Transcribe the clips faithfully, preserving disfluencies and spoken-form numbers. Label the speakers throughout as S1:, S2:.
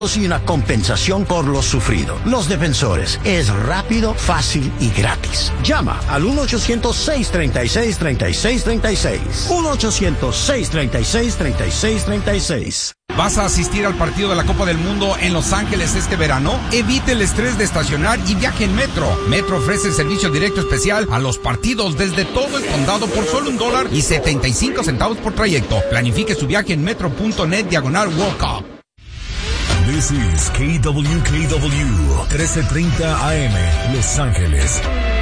S1: y una compensación por lo sufrido. Los Defensores es rápido, fácil y gratis. Llama al uno ochocientos, seiscientos treinta y seis, treinta y seis treinta y seis. uno ochocientos, seiscientos treinta y seis, treinta y seis treinta y seis.
S2: ¿Vas a asistir al partido de la Copa del Mundo en Los Ángeles este verano? Evite el estrés de estacionar y viaje en Metro. Metro ofrece el servicio directo especial a los partidos desde todo el condado por solo un dólar y setenta y cinco centavos por trayecto. Planifique su viaje en metro punto net diagonal World Cup.
S3: This is K W K W, trece treinta A M, Los Ángeles.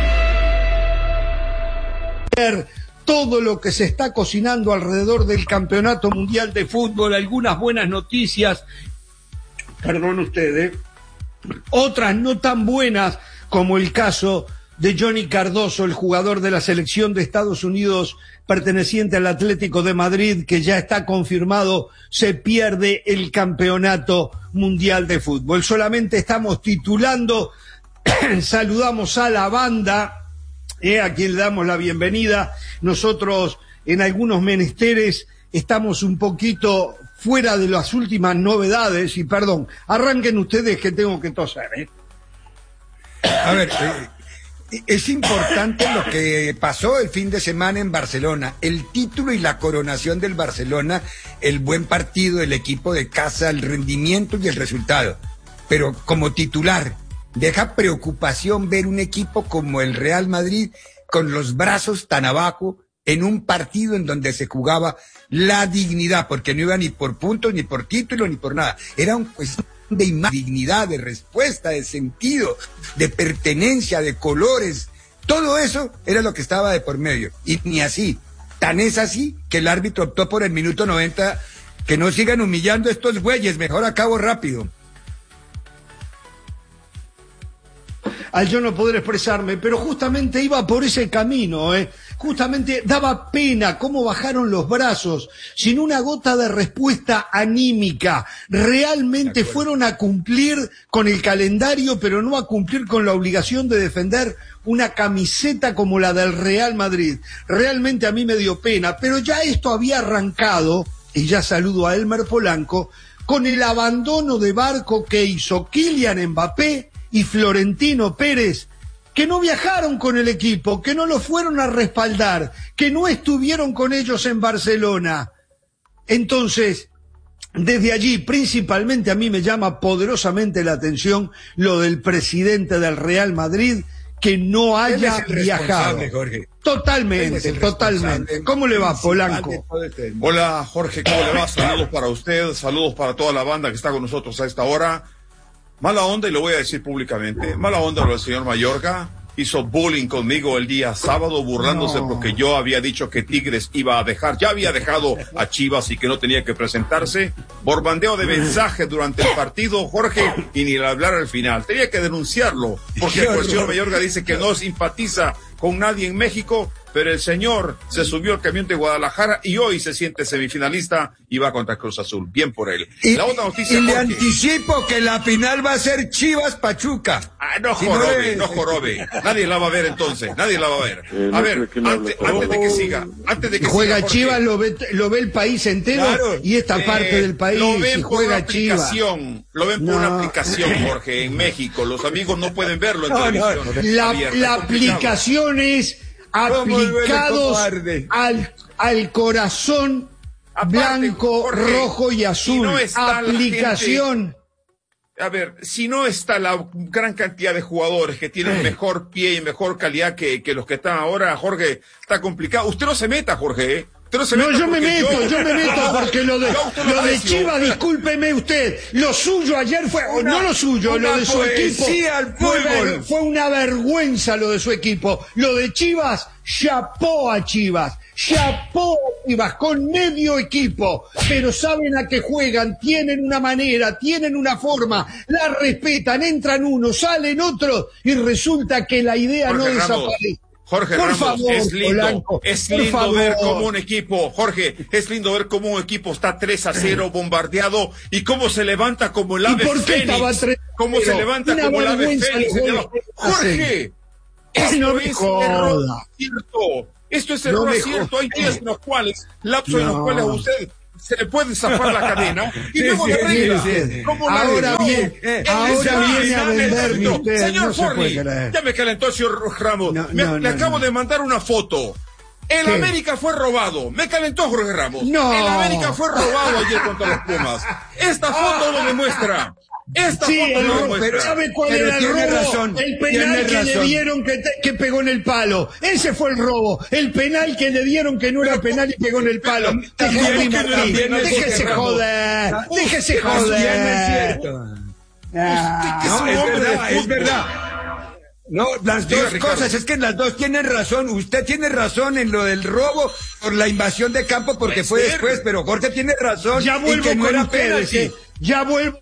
S4: Todo lo que se está cocinando alrededor del Campeonato Mundial de Fútbol, algunas buenas noticias, perdón ustedes, otras no tan buenas, como el caso de Johnny Cardoso, el jugador de la selección de Estados Unidos perteneciente al Atlético de Madrid, que ya está confirmado, se pierde el Campeonato Mundial de Fútbol. Solamente estamos titulando, saludamos a la banda, eh, a quien le damos la bienvenida. Nosotros en algunos menesteres estamos un poquito fuera de las últimas novedades, y perdón, arranquen ustedes que tengo que toser, ¿eh?
S5: A ver, eh... es importante lo que pasó el fin de semana en Barcelona, el título y la coronación del Barcelona, el buen partido, el equipo de casa, el rendimiento y el resultado. Pero como titular, deja preocupación ver un equipo como el Real Madrid con los brazos tan abajo en un partido en donde se jugaba la dignidad, porque no iba ni por puntos, ni por título, ni por nada. Era un cuestión de imagen, dignidad, de respuesta, de sentido, de pertenencia, de colores. Todo eso era lo que estaba de por medio. Y ni así. Tan es así que el árbitro optó por el minuto noventa, que no sigan humillando a estos güeyes, mejor acabo rápido.
S4: Al yo no poder expresarme, pero justamente iba por ese camino, ¿eh? Justamente daba pena cómo bajaron los brazos, sin una gota de respuesta anímica. Realmente fueron a cumplir con el calendario, pero no a cumplir con la obligación de defender una camiseta como la del Real Madrid. Realmente a mí me dio pena, pero ya esto había arrancado, y ya saludo a Elmer Polanco, con el abandono de barco que hizo Kylian Mbappé y Florentino Pérez, que no viajaron con el equipo, que no lo fueron a respaldar, que no estuvieron con ellos en Barcelona. Entonces, desde allí, principalmente a mí me llama poderosamente la atención lo del presidente del Real Madrid, que no haya viajado. Jorge. Totalmente, totalmente. ¿Cómo le va, Polanco?
S6: Hola, Jorge, ¿cómo le va? Saludos para usted, saludos para toda la banda que está con nosotros a esta hora. Mala onda, y lo voy a decir públicamente, mala onda lo del señor Mayorga, hizo bullying conmigo el día sábado, burlándose no. porque yo había dicho que Tigres iba a dejar, ya había dejado a Chivas y que no tenía que presentarse, por bandeo de mensaje durante el partido, Jorge, y ni hablar al final. Tenía que denunciarlo, porque el señor Mayorga dice que no simpatiza con nadie en México, pero el señor se subió al camión de Guadalajara y hoy se siente semifinalista y va contra Cruz Azul. Bien por él.
S5: Y,
S6: la otra noticia,
S5: y le
S6: Jorge,
S5: anticipo que la final va a ser Chivas Pachuca.
S6: Ah, no
S5: si
S6: jorobe,
S5: no,
S6: no jorobe. Nadie la va a ver entonces, nadie la va a ver. Eh, a no ver, antes, antes de que siga, antes de que
S4: juega
S6: siga,
S4: Chivas, lo ve, lo ve el país entero, claro, y esta eh, parte del país.
S6: Lo ven
S4: si
S6: por
S4: juega
S6: una aplicación,
S4: Chivas.
S6: lo ven por
S4: no.
S6: una aplicación, Jorge, en México. Los amigos no pueden verlo en no, televisión.
S4: No, la, la aplicación es aplicados al, al corazón aparte, blanco, Jorge, rojo y azul. No aplicación.
S6: Gente, a ver, si no está la gran cantidad de jugadores que tienen mejor pie y mejor calidad que, que los que están ahora, Jorge, está complicado. Usted no se meta, Jorge, ¿eh? No,
S4: no yo me meto, yo... yo me meto porque lo de, lo de Chivas, discúlpeme usted, lo suyo ayer fue, una, no lo suyo, lo de su equipo, fue, fue una vergüenza lo de su equipo. Lo de Chivas, chapó a Chivas, chapó a Chivas con medio equipo, pero saben a qué juegan, tienen una manera, tienen una forma, la respetan, entran unos, salen otros y resulta que la idea
S6: Jorge
S4: no
S6: Ramos.
S4: desaparece.
S6: Jorge
S4: por
S6: Ramos,
S4: favor,
S6: es lindo,
S4: Polanco,
S6: es lindo ver cómo un equipo, Jorge, es lindo ver cómo un equipo está tres a cero bombardeado y cómo se levanta como el ave fénix, cómo se levanta
S4: Una
S6: como el ave
S4: fénix.
S6: Jorge, esto
S4: no
S6: es error cierto, esto es error
S4: no
S6: cierto, hay días en los cuales, lapsos
S4: no.
S6: en los cuales usted se le puede zafar la cadena y luego
S5: sí,
S6: le arregla.
S5: sí, sí, sí.
S6: ¿Cómo
S4: Ahora
S6: la
S4: bien,
S6: eh,
S4: ahora viene a venderme usted,
S6: Señor
S4: no se puede
S6: Forley,
S4: creer.
S6: ya me calentó el señor Ramos.
S4: No,
S6: Me-
S4: no,
S6: le
S4: no,
S6: acabo
S4: no.
S6: de mandar una foto. El
S4: ¿Qué?
S6: América fue robado. Me calentó Jorge Ramos.
S4: No.
S6: El América fue robado ayer contra los Pumas. Esta foto lo demuestra. Esta
S4: Sí,
S6: foto
S4: el
S6: lo
S4: robo,
S6: demuestra.
S4: pero ¿sabe cuál
S5: Pero
S4: era el
S5: tiene
S4: robo?
S5: razón,
S4: el penal
S5: tiene
S4: que le
S5: razón.
S4: dieron que, te- que pegó en el palo. Ese fue el robo. El penal que le dieron que no era penal y pegó en el palo.
S6: También
S4: Déjese
S6: que no era
S4: Martín,
S6: penal,
S4: déjese
S6: Jorge
S4: joder.
S6: Ramos.
S4: Déjese
S6: Usted
S5: También
S4: joder.
S5: es cierto.
S4: Ah,
S6: Es
S5: No,
S6: un
S5: es
S6: hombre de
S5: verdad, es
S6: fútbol.
S5: verdad. No, las
S6: Diga,
S5: dos
S6: Ricardo.
S5: cosas, es que las dos tienen razón. Usted tiene razón en lo del robo por la invasión de campo porque
S6: Puede
S5: fue
S6: ser.
S5: después, pero Jorge tiene razón
S4: ya
S5: y
S4: vuelvo
S5: que no
S4: con
S5: era
S4: ustedes.
S5: penalti.
S4: eh. Ya vuelvo.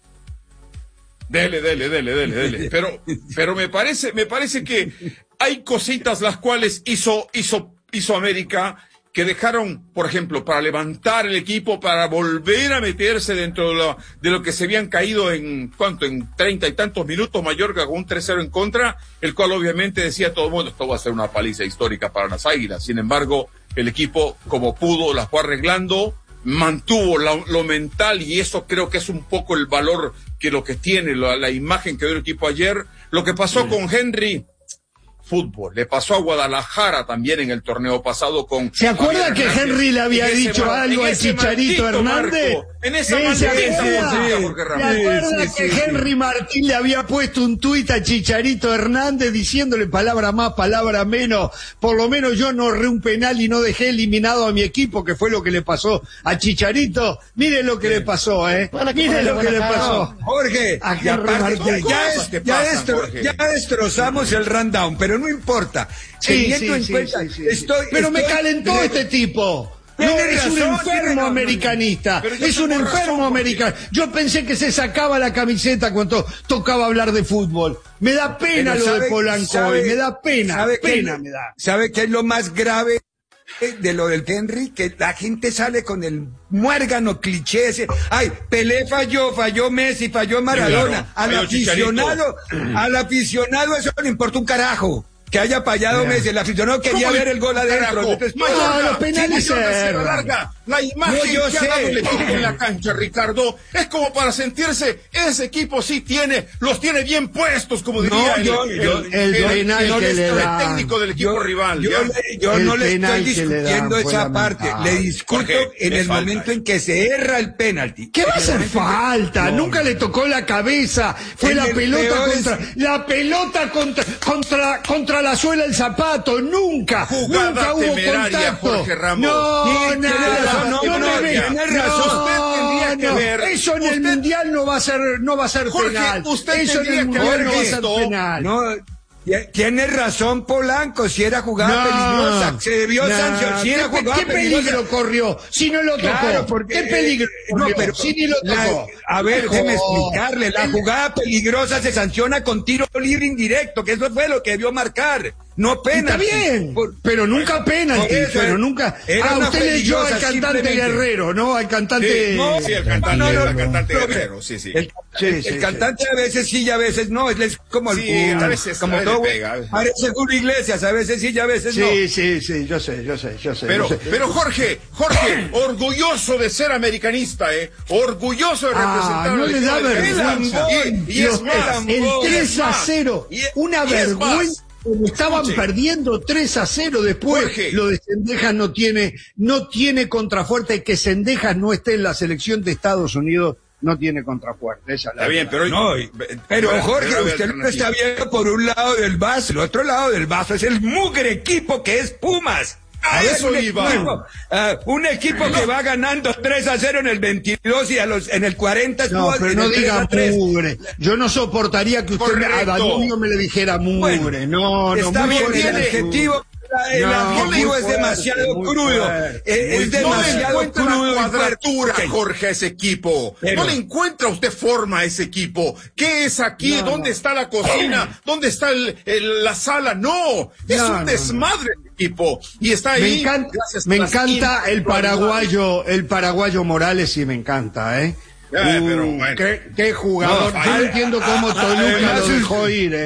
S6: Dele, dele, dele, dele, dele. Pero, pero me parece, me parece que hay cositas las cuales hizo, hizo, hizo América que dejaron, por ejemplo, para levantar el equipo, para volver a meterse dentro de lo, de lo que se habían caído en, ¿cuánto? En treinta y tantos minutos, Mallorca con un tres cero en contra, el cual obviamente decía todo el mundo, esto va a ser una paliza histórica para las Águilas. Sin embargo, el equipo, como pudo, la fue arreglando, mantuvo la- lo mental, y eso creo que es un poco el valor que lo que tiene, la, la imagen que dio el equipo ayer. Lo que pasó con Henry, fútbol. Le pasó a Guadalajara también en el torneo pasado con...
S4: ¿Se acuerda
S6: Javier
S4: que
S6: Hernández?
S4: Henry le había
S6: En ese
S4: dicho
S6: mar-
S4: algo
S6: en
S4: al
S6: ese
S4: Chicharito
S6: maldito
S4: Hernández?
S6: marco, en esa
S4: ¿Eh?
S6: maldita
S4: ¿Se acuerda?
S6: marca, Jorge
S4: ¿Se
S6: Ramos.
S4: acuerda
S5: Sí, sí,
S4: que
S5: sí,
S4: Henry Martín le había puesto un tuit a Chicharito Hernández diciéndole palabra más, palabra menos? Por lo menos yo no erré un penal y no dejé eliminado a mi equipo, que fue lo que le pasó a Chicharito. Mire lo que le pasó, ¿eh? Mire lo que le pasó.
S5: Jorge,
S4: A
S5: y aparte,
S4: Henry
S5: ya,
S4: Martín.
S5: ya,
S6: Cosas
S5: es-
S6: que
S5: ya
S6: pasan,
S5: destro-
S6: Jorge.
S5: ya destrozamos el rundown, pero no importa.
S4: Sí,
S5: Teniendo
S4: sí,
S5: en
S4: sí,
S5: cuenta,
S4: sí, sí, sí.
S5: estoy,
S4: Pero me
S5: estoy-
S4: calentó este tipo. No,
S5: Tiene
S4: es un
S5: razón,
S4: enfermo
S5: tiene- no, no,
S4: americanista.
S6: pero yo
S4: Es un
S6: tengo
S4: enfermo
S6: razón, porque-
S4: americano. Yo pensé que se sacaba la camiseta cuando tocaba hablar de fútbol. Me da pena
S5: Pero
S4: lo de
S5: sabe-
S4: Polanco
S5: sabe-
S4: hoy. Me da pena.
S5: ¿sabe qué-
S4: Pena me da.
S5: ¿Sabe qué es lo más grave de lo del Henry? Que la gente sale con el muérgano cliché ese. Ay, Pelé falló, falló Messi, falló Maradona.
S6: Claro,
S5: al
S6: falló
S5: aficionado, al aficionado eso le importa un carajo. Que haya fallado
S4: Ya.
S5: Messi, el aficionado quería
S6: ¿Cómo
S5: ver el gol adentro.
S6: carajo?
S5: Entonces,
S6: Mallorca,
S4: No, los penales
S6: si Mallorca se
S4: servan.
S6: alarga, la imagen
S5: No, yo
S6: que
S5: sé.
S6: ha dado el equipo en la cancha, Ricardo, es como para sentirse, ese equipo sí tiene, los tiene bien puestos, como diría el,
S5: yo-
S6: el,
S5: yo-
S4: el penal
S6: el-
S4: que
S6: el
S4: le da.
S6: técnico del equipo
S5: yo,
S6: rival.
S5: Yo,
S6: ¿ya?
S5: le- yo
S4: El
S5: no le
S4: penal
S5: estoy
S4: que le dan
S5: discutiendo
S4: fue
S5: esa parte.
S4: lamentable.
S5: Le discuto
S6: Jorge,
S5: en
S6: es
S5: el
S6: falta,
S5: momento
S6: eh.
S5: en que se erra el penalti.
S4: ¿Qué va a
S5: En el
S4: hacer
S5: momento en que-
S4: falta?
S5: No,
S4: Nunca
S5: no.
S4: le tocó la cabeza. Fue
S5: En
S4: la
S5: el
S4: pelota
S5: peor
S4: contra,
S5: es-
S4: la pelota contra, contra, contra la suela del zapato. Nunca,
S6: Jugada
S4: nunca hubo
S6: temeraria,
S4: contacto.
S6: Jorge Ramos.
S4: No,
S5: Sí, tiene
S4: nada.
S5: razón, no,
S4: no,
S5: no,
S4: me venga.
S5: tiene
S4: No,
S5: razón.
S6: Usted tendría que
S4: no.
S6: ver-
S4: Eso en el
S6: usted-
S4: mundial no va a ser, no va a ser
S6: Jorge,
S4: penal.
S6: usted
S4: Eso en
S6: tendría
S4: el
S6: que
S4: mundial
S6: haber
S4: no va a ser
S6: visto-
S4: penal.
S5: No, ti- tiene razón Polanco, si era jugada
S4: No,
S5: peligrosa, se debió
S4: no.
S5: sancionar, si era
S4: ¿Qué,
S5: jugada
S4: qué
S5: peligrosa.
S4: peligro corrió? Si no lo tocó.
S5: Claro, porque,
S4: ¿Qué peligro
S5: eh,
S4: corrió?
S5: no, pero
S4: si ni lo
S5: la-
S4: tocó.
S5: a ver,
S4: No.
S5: déjeme explicarle, la jugada peligrosa se sanciona con tiro libre indirecto, que eso fue lo que debió marcar, no pena.
S4: Está bien, pero nunca penalti,
S5: por eso,
S4: pero
S5: eh,
S4: nunca.
S5: era
S4: Ah,
S5: una
S4: usted leyó al
S5: peligrosa,
S4: cantante
S5: simplemente.
S4: Guerrero, ¿no? Al cantante.
S5: no,
S6: Sí, el cantante,
S5: no, no,
S6: el
S5: no,
S6: cantante
S5: no,
S6: Guerrero, sí, sí.
S5: El,
S4: Sí,
S5: el-
S4: sí,
S5: el
S4: sí.
S5: cantante a veces sí y a veces no, él es como el
S6: Sí,
S5: como-
S6: a veces-
S5: como
S6: a veces
S5: todo,
S6: pega.
S5: parece Julio Iglesias, a veces sí y a veces no.
S4: Sí, sí, sí, yo sé, yo sé, yo sé.
S6: Pero,
S4: yo sé.
S6: pero Jorge, Jorge, orgulloso de ser americanista, ¿eh? Orgulloso de
S4: Ah,
S6: representar
S4: no
S6: al
S4: le
S6: equipo
S4: da
S6: de-
S4: vergüenza.
S6: Y, y es
S4: Los-
S6: más,
S4: el
S6: y es
S4: tres a
S6: más,
S4: cero,
S6: y es-
S4: una
S6: y es
S4: vergüenza.
S6: más.
S4: Estaban
S6: Escuche.
S4: perdiendo tres a cero después.
S6: Jorge.
S4: Lo de Cendejas no tiene, no tiene contrafuerte. Que Cendejas no esté en la selección de Estados Unidos no tiene contrafuerte. Esa es la
S6: Está bien,
S4: verdad.
S6: pero...
S5: No, y- pero
S6: Bueno,
S5: Jorge,
S6: pero hay
S5: usted lo
S6: alternativa.
S5: está viendo por un lado del vaso, el otro lado del vaso es el mugre equipo que es Pumas.
S6: A
S5: ver,
S6: eso
S5: un
S6: iba.
S5: Equipo, ah, un equipo que va ganando tres a cero en el veintidós y a los, en el cuarenta
S4: No,
S5: estuvo
S4: pero
S5: en
S4: no
S5: el tres
S4: diga
S5: a tres.
S4: mugre. Yo no soportaría que usted me- a
S6: Correcto.
S4: Danubio me le dijera mugre.
S5: Bueno,
S4: no, no,
S5: está
S4: muy
S5: bien,
S4: fuerte
S5: el
S6: tiene-
S5: adjetivo, el
S4: No,
S5: adjetivo
S4: muy
S5: es
S4: fuerte,
S5: demasiado
S4: muy
S5: crudo.
S4: fuerte,
S5: Eh,
S4: muy
S5: es
S4: fuerte.
S6: No le
S5: demasiado
S6: encuentra
S5: crudo
S6: la
S5: y fuerte.
S6: cuadratura,
S5: Ok.
S6: Jorge, a ese equipo.
S5: Pero-
S6: No le encuentra usted forma a ese equipo. ¿Qué es aquí?
S4: No,
S6: ¿Dónde
S4: no.
S6: está la cocina? ¿Dónde está el, el- la sala? No, es
S4: No,
S6: un
S4: no,
S6: desmadre el equipo. Y está ahí.
S4: Me encanta,
S6: gracias
S4: me
S6: a las
S4: encanta el
S6: individualidades.
S4: paraguayo, el paraguayo Morales sí me encanta, ¿eh?
S6: Eh, pero bueno.
S4: qué, qué jugador.
S5: No,
S4: Yo no
S5: a-
S4: entiendo cómo
S5: a-
S4: Toluca
S5: además
S4: lo
S5: es-
S4: dejó ir, ¿eh?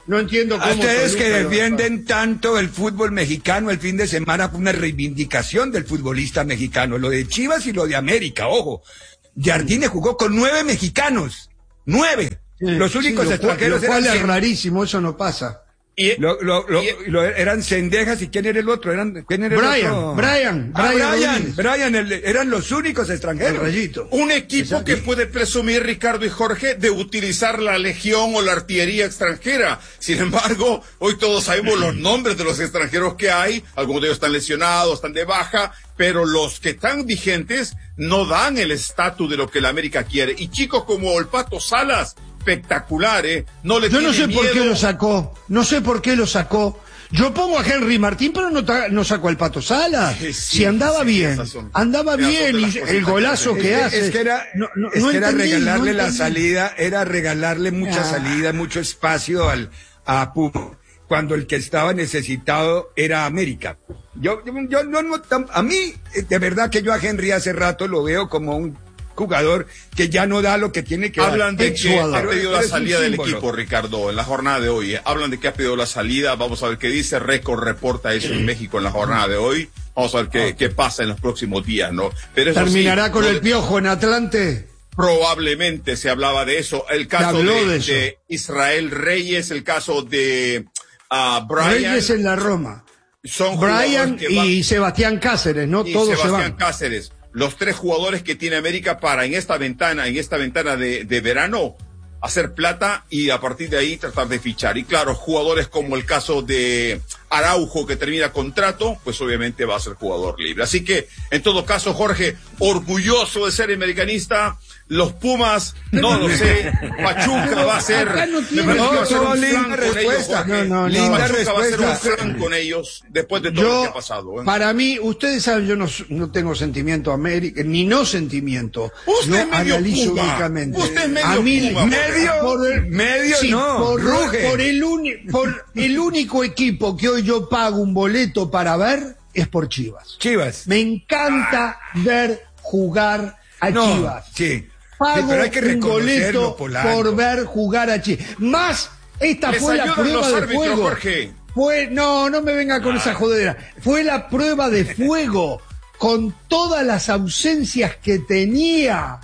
S4: No entiendo cómo...
S5: A ustedes que
S4: Toluca lo-
S5: defienden tanto el fútbol mexicano, el fin de semana fue una reivindicación del futbolista mexicano, lo de Chivas y lo de América, ojo. Jardine jugó con nueve mexicanos, nueve.
S4: Sí,
S5: Los únicos
S4: sí, lo cual-
S5: extranjeros
S4: lo cual
S5: eran
S4: es rarísimo, eso no pasa.
S6: Y,
S5: Lo, lo, lo,
S6: y-
S5: lo- eran Cendejas, ¿y quién era el otro? Eran, ¿quién era el
S4: Brian,
S5: otro?
S4: Brian,
S5: Ah,
S4: Brian
S5: Brian,
S4: Rodríguez.
S5: Brian, el- eran los únicos
S4: El
S5: extranjeros.
S4: rayito.
S6: un equipo
S4: Exacto.
S6: que puede presumir, Ricardo y Jorge, de utilizar la legión o la artillería extranjera. Sin embargo, hoy todos sabemos los nombres de los extranjeros que hay. Algunos de ellos están lesionados, están de baja, pero los que están vigentes no dan el estatus de lo que la América quiere. Y chicos como el Pato Salas, espectacular, ¿eh? No le
S4: Yo no
S6: tiene
S4: sé por qué
S6: miedo.
S4: lo sacó, no sé por qué lo sacó. Yo pongo a Henry Martín, pero no, ta- no sacó al Pato Sala.
S6: Sí,
S4: si andaba
S6: sí,
S4: bien,
S6: esas son-
S4: andaba
S6: esas son
S4: bien,
S6: de las
S4: y
S6: cositas
S4: el golazo
S6: que-
S4: que,
S5: Es,
S4: hace.
S5: es que era,
S4: no, no-
S5: es
S4: no
S5: que era
S4: entendí,
S5: regalarle
S4: no
S5: la
S4: entendí.
S5: salida, era regalarle mucha
S4: Ah.
S5: salida, mucho espacio al, a Puma, cuando el que estaba necesitado era América. Yo, yo, yo no, no, tam- a mí, eh, de verdad que yo a Henry hace rato lo veo como un jugador que ya no da lo que tiene que
S6: Hablan
S5: dar.
S6: de que ha
S5: Pero-
S6: pedido
S5: pero
S6: la
S5: es un
S6: salida del
S5: símbolo.
S6: equipo, Ricardo, en la jornada de hoy. ¿eh? Hablan de que ha pedido la salida. Vamos a ver qué dice. Récord reporta eso en México en la jornada de hoy. Vamos a ver qué, qué pasa en los próximos días, ¿no? Pero eso
S4: Terminará
S6: sí,
S4: con
S6: lo
S4: el
S6: de-
S4: Piojo en Atlante.
S6: Probablemente se hablaba de eso. El caso
S4: habló
S6: de,
S4: de eso.
S6: de Israel Reyes, el caso de ah, Brian.
S4: Reyes en la Roma.
S6: Son
S4: Brian
S6: jugadores que van-
S4: y Sebastián Cáceres, ¿no?
S6: y
S4: Todos se
S6: Sebastián
S4: van.
S6: Cáceres, los tres jugadores que tiene América para en esta ventana, en esta ventana de, de verano, hacer plata y a partir de ahí tratar de fichar. Y claro, jugadores como el caso de Araujo que termina contrato, pues obviamente va a ser jugador libre. Así que, en todo caso, Jorge, orgulloso de ser americanista. Los Pumas, no lo sé. Pachuca va a ser.
S4: Acá no tiene-
S6: me parece que va a ser
S5: No,
S6: un
S5: linda
S6: flan con ellos,
S5: respuesta.
S6: Jorge.
S4: No, no, no.
S6: Linda
S5: Linda
S6: Pachuca va a ser un
S5: respuesta.
S6: flan con ellos después de todo lo que
S4: Yo,
S6: ha pasado. ¿eh?
S4: para mí, ustedes saben, yo no, no tengo sentimiento América, ni no sentimiento.
S6: Usted
S4: yo
S6: es medio
S4: analizo
S6: Puma.
S4: únicamente.
S6: Usted es medio
S4: A mí,
S6: Puma,
S5: medio,
S4: por el-
S5: medio
S4: sí,
S5: no,
S4: por,
S5: ruge.
S4: por el uni- por el único equipo que hoy yo pago un boleto para ver es por Chivas.
S5: Chivas.
S4: Me encanta ver jugar a
S5: No,
S4: Chivas.
S5: sí.
S4: Pago
S5: Sí, pero hay que
S4: un
S5: reconocerlo,
S4: boleto
S5: Polanco.
S4: por ver jugar a Chivas. Más, esta
S6: Les
S4: fue la
S6: ayudan
S4: prueba
S6: los
S4: de
S6: árbitros,
S4: fuego.
S6: Jorge.
S4: Fue, no, no me venga con esa jodera. Fue la prueba de fuego con todas las ausencias que tenía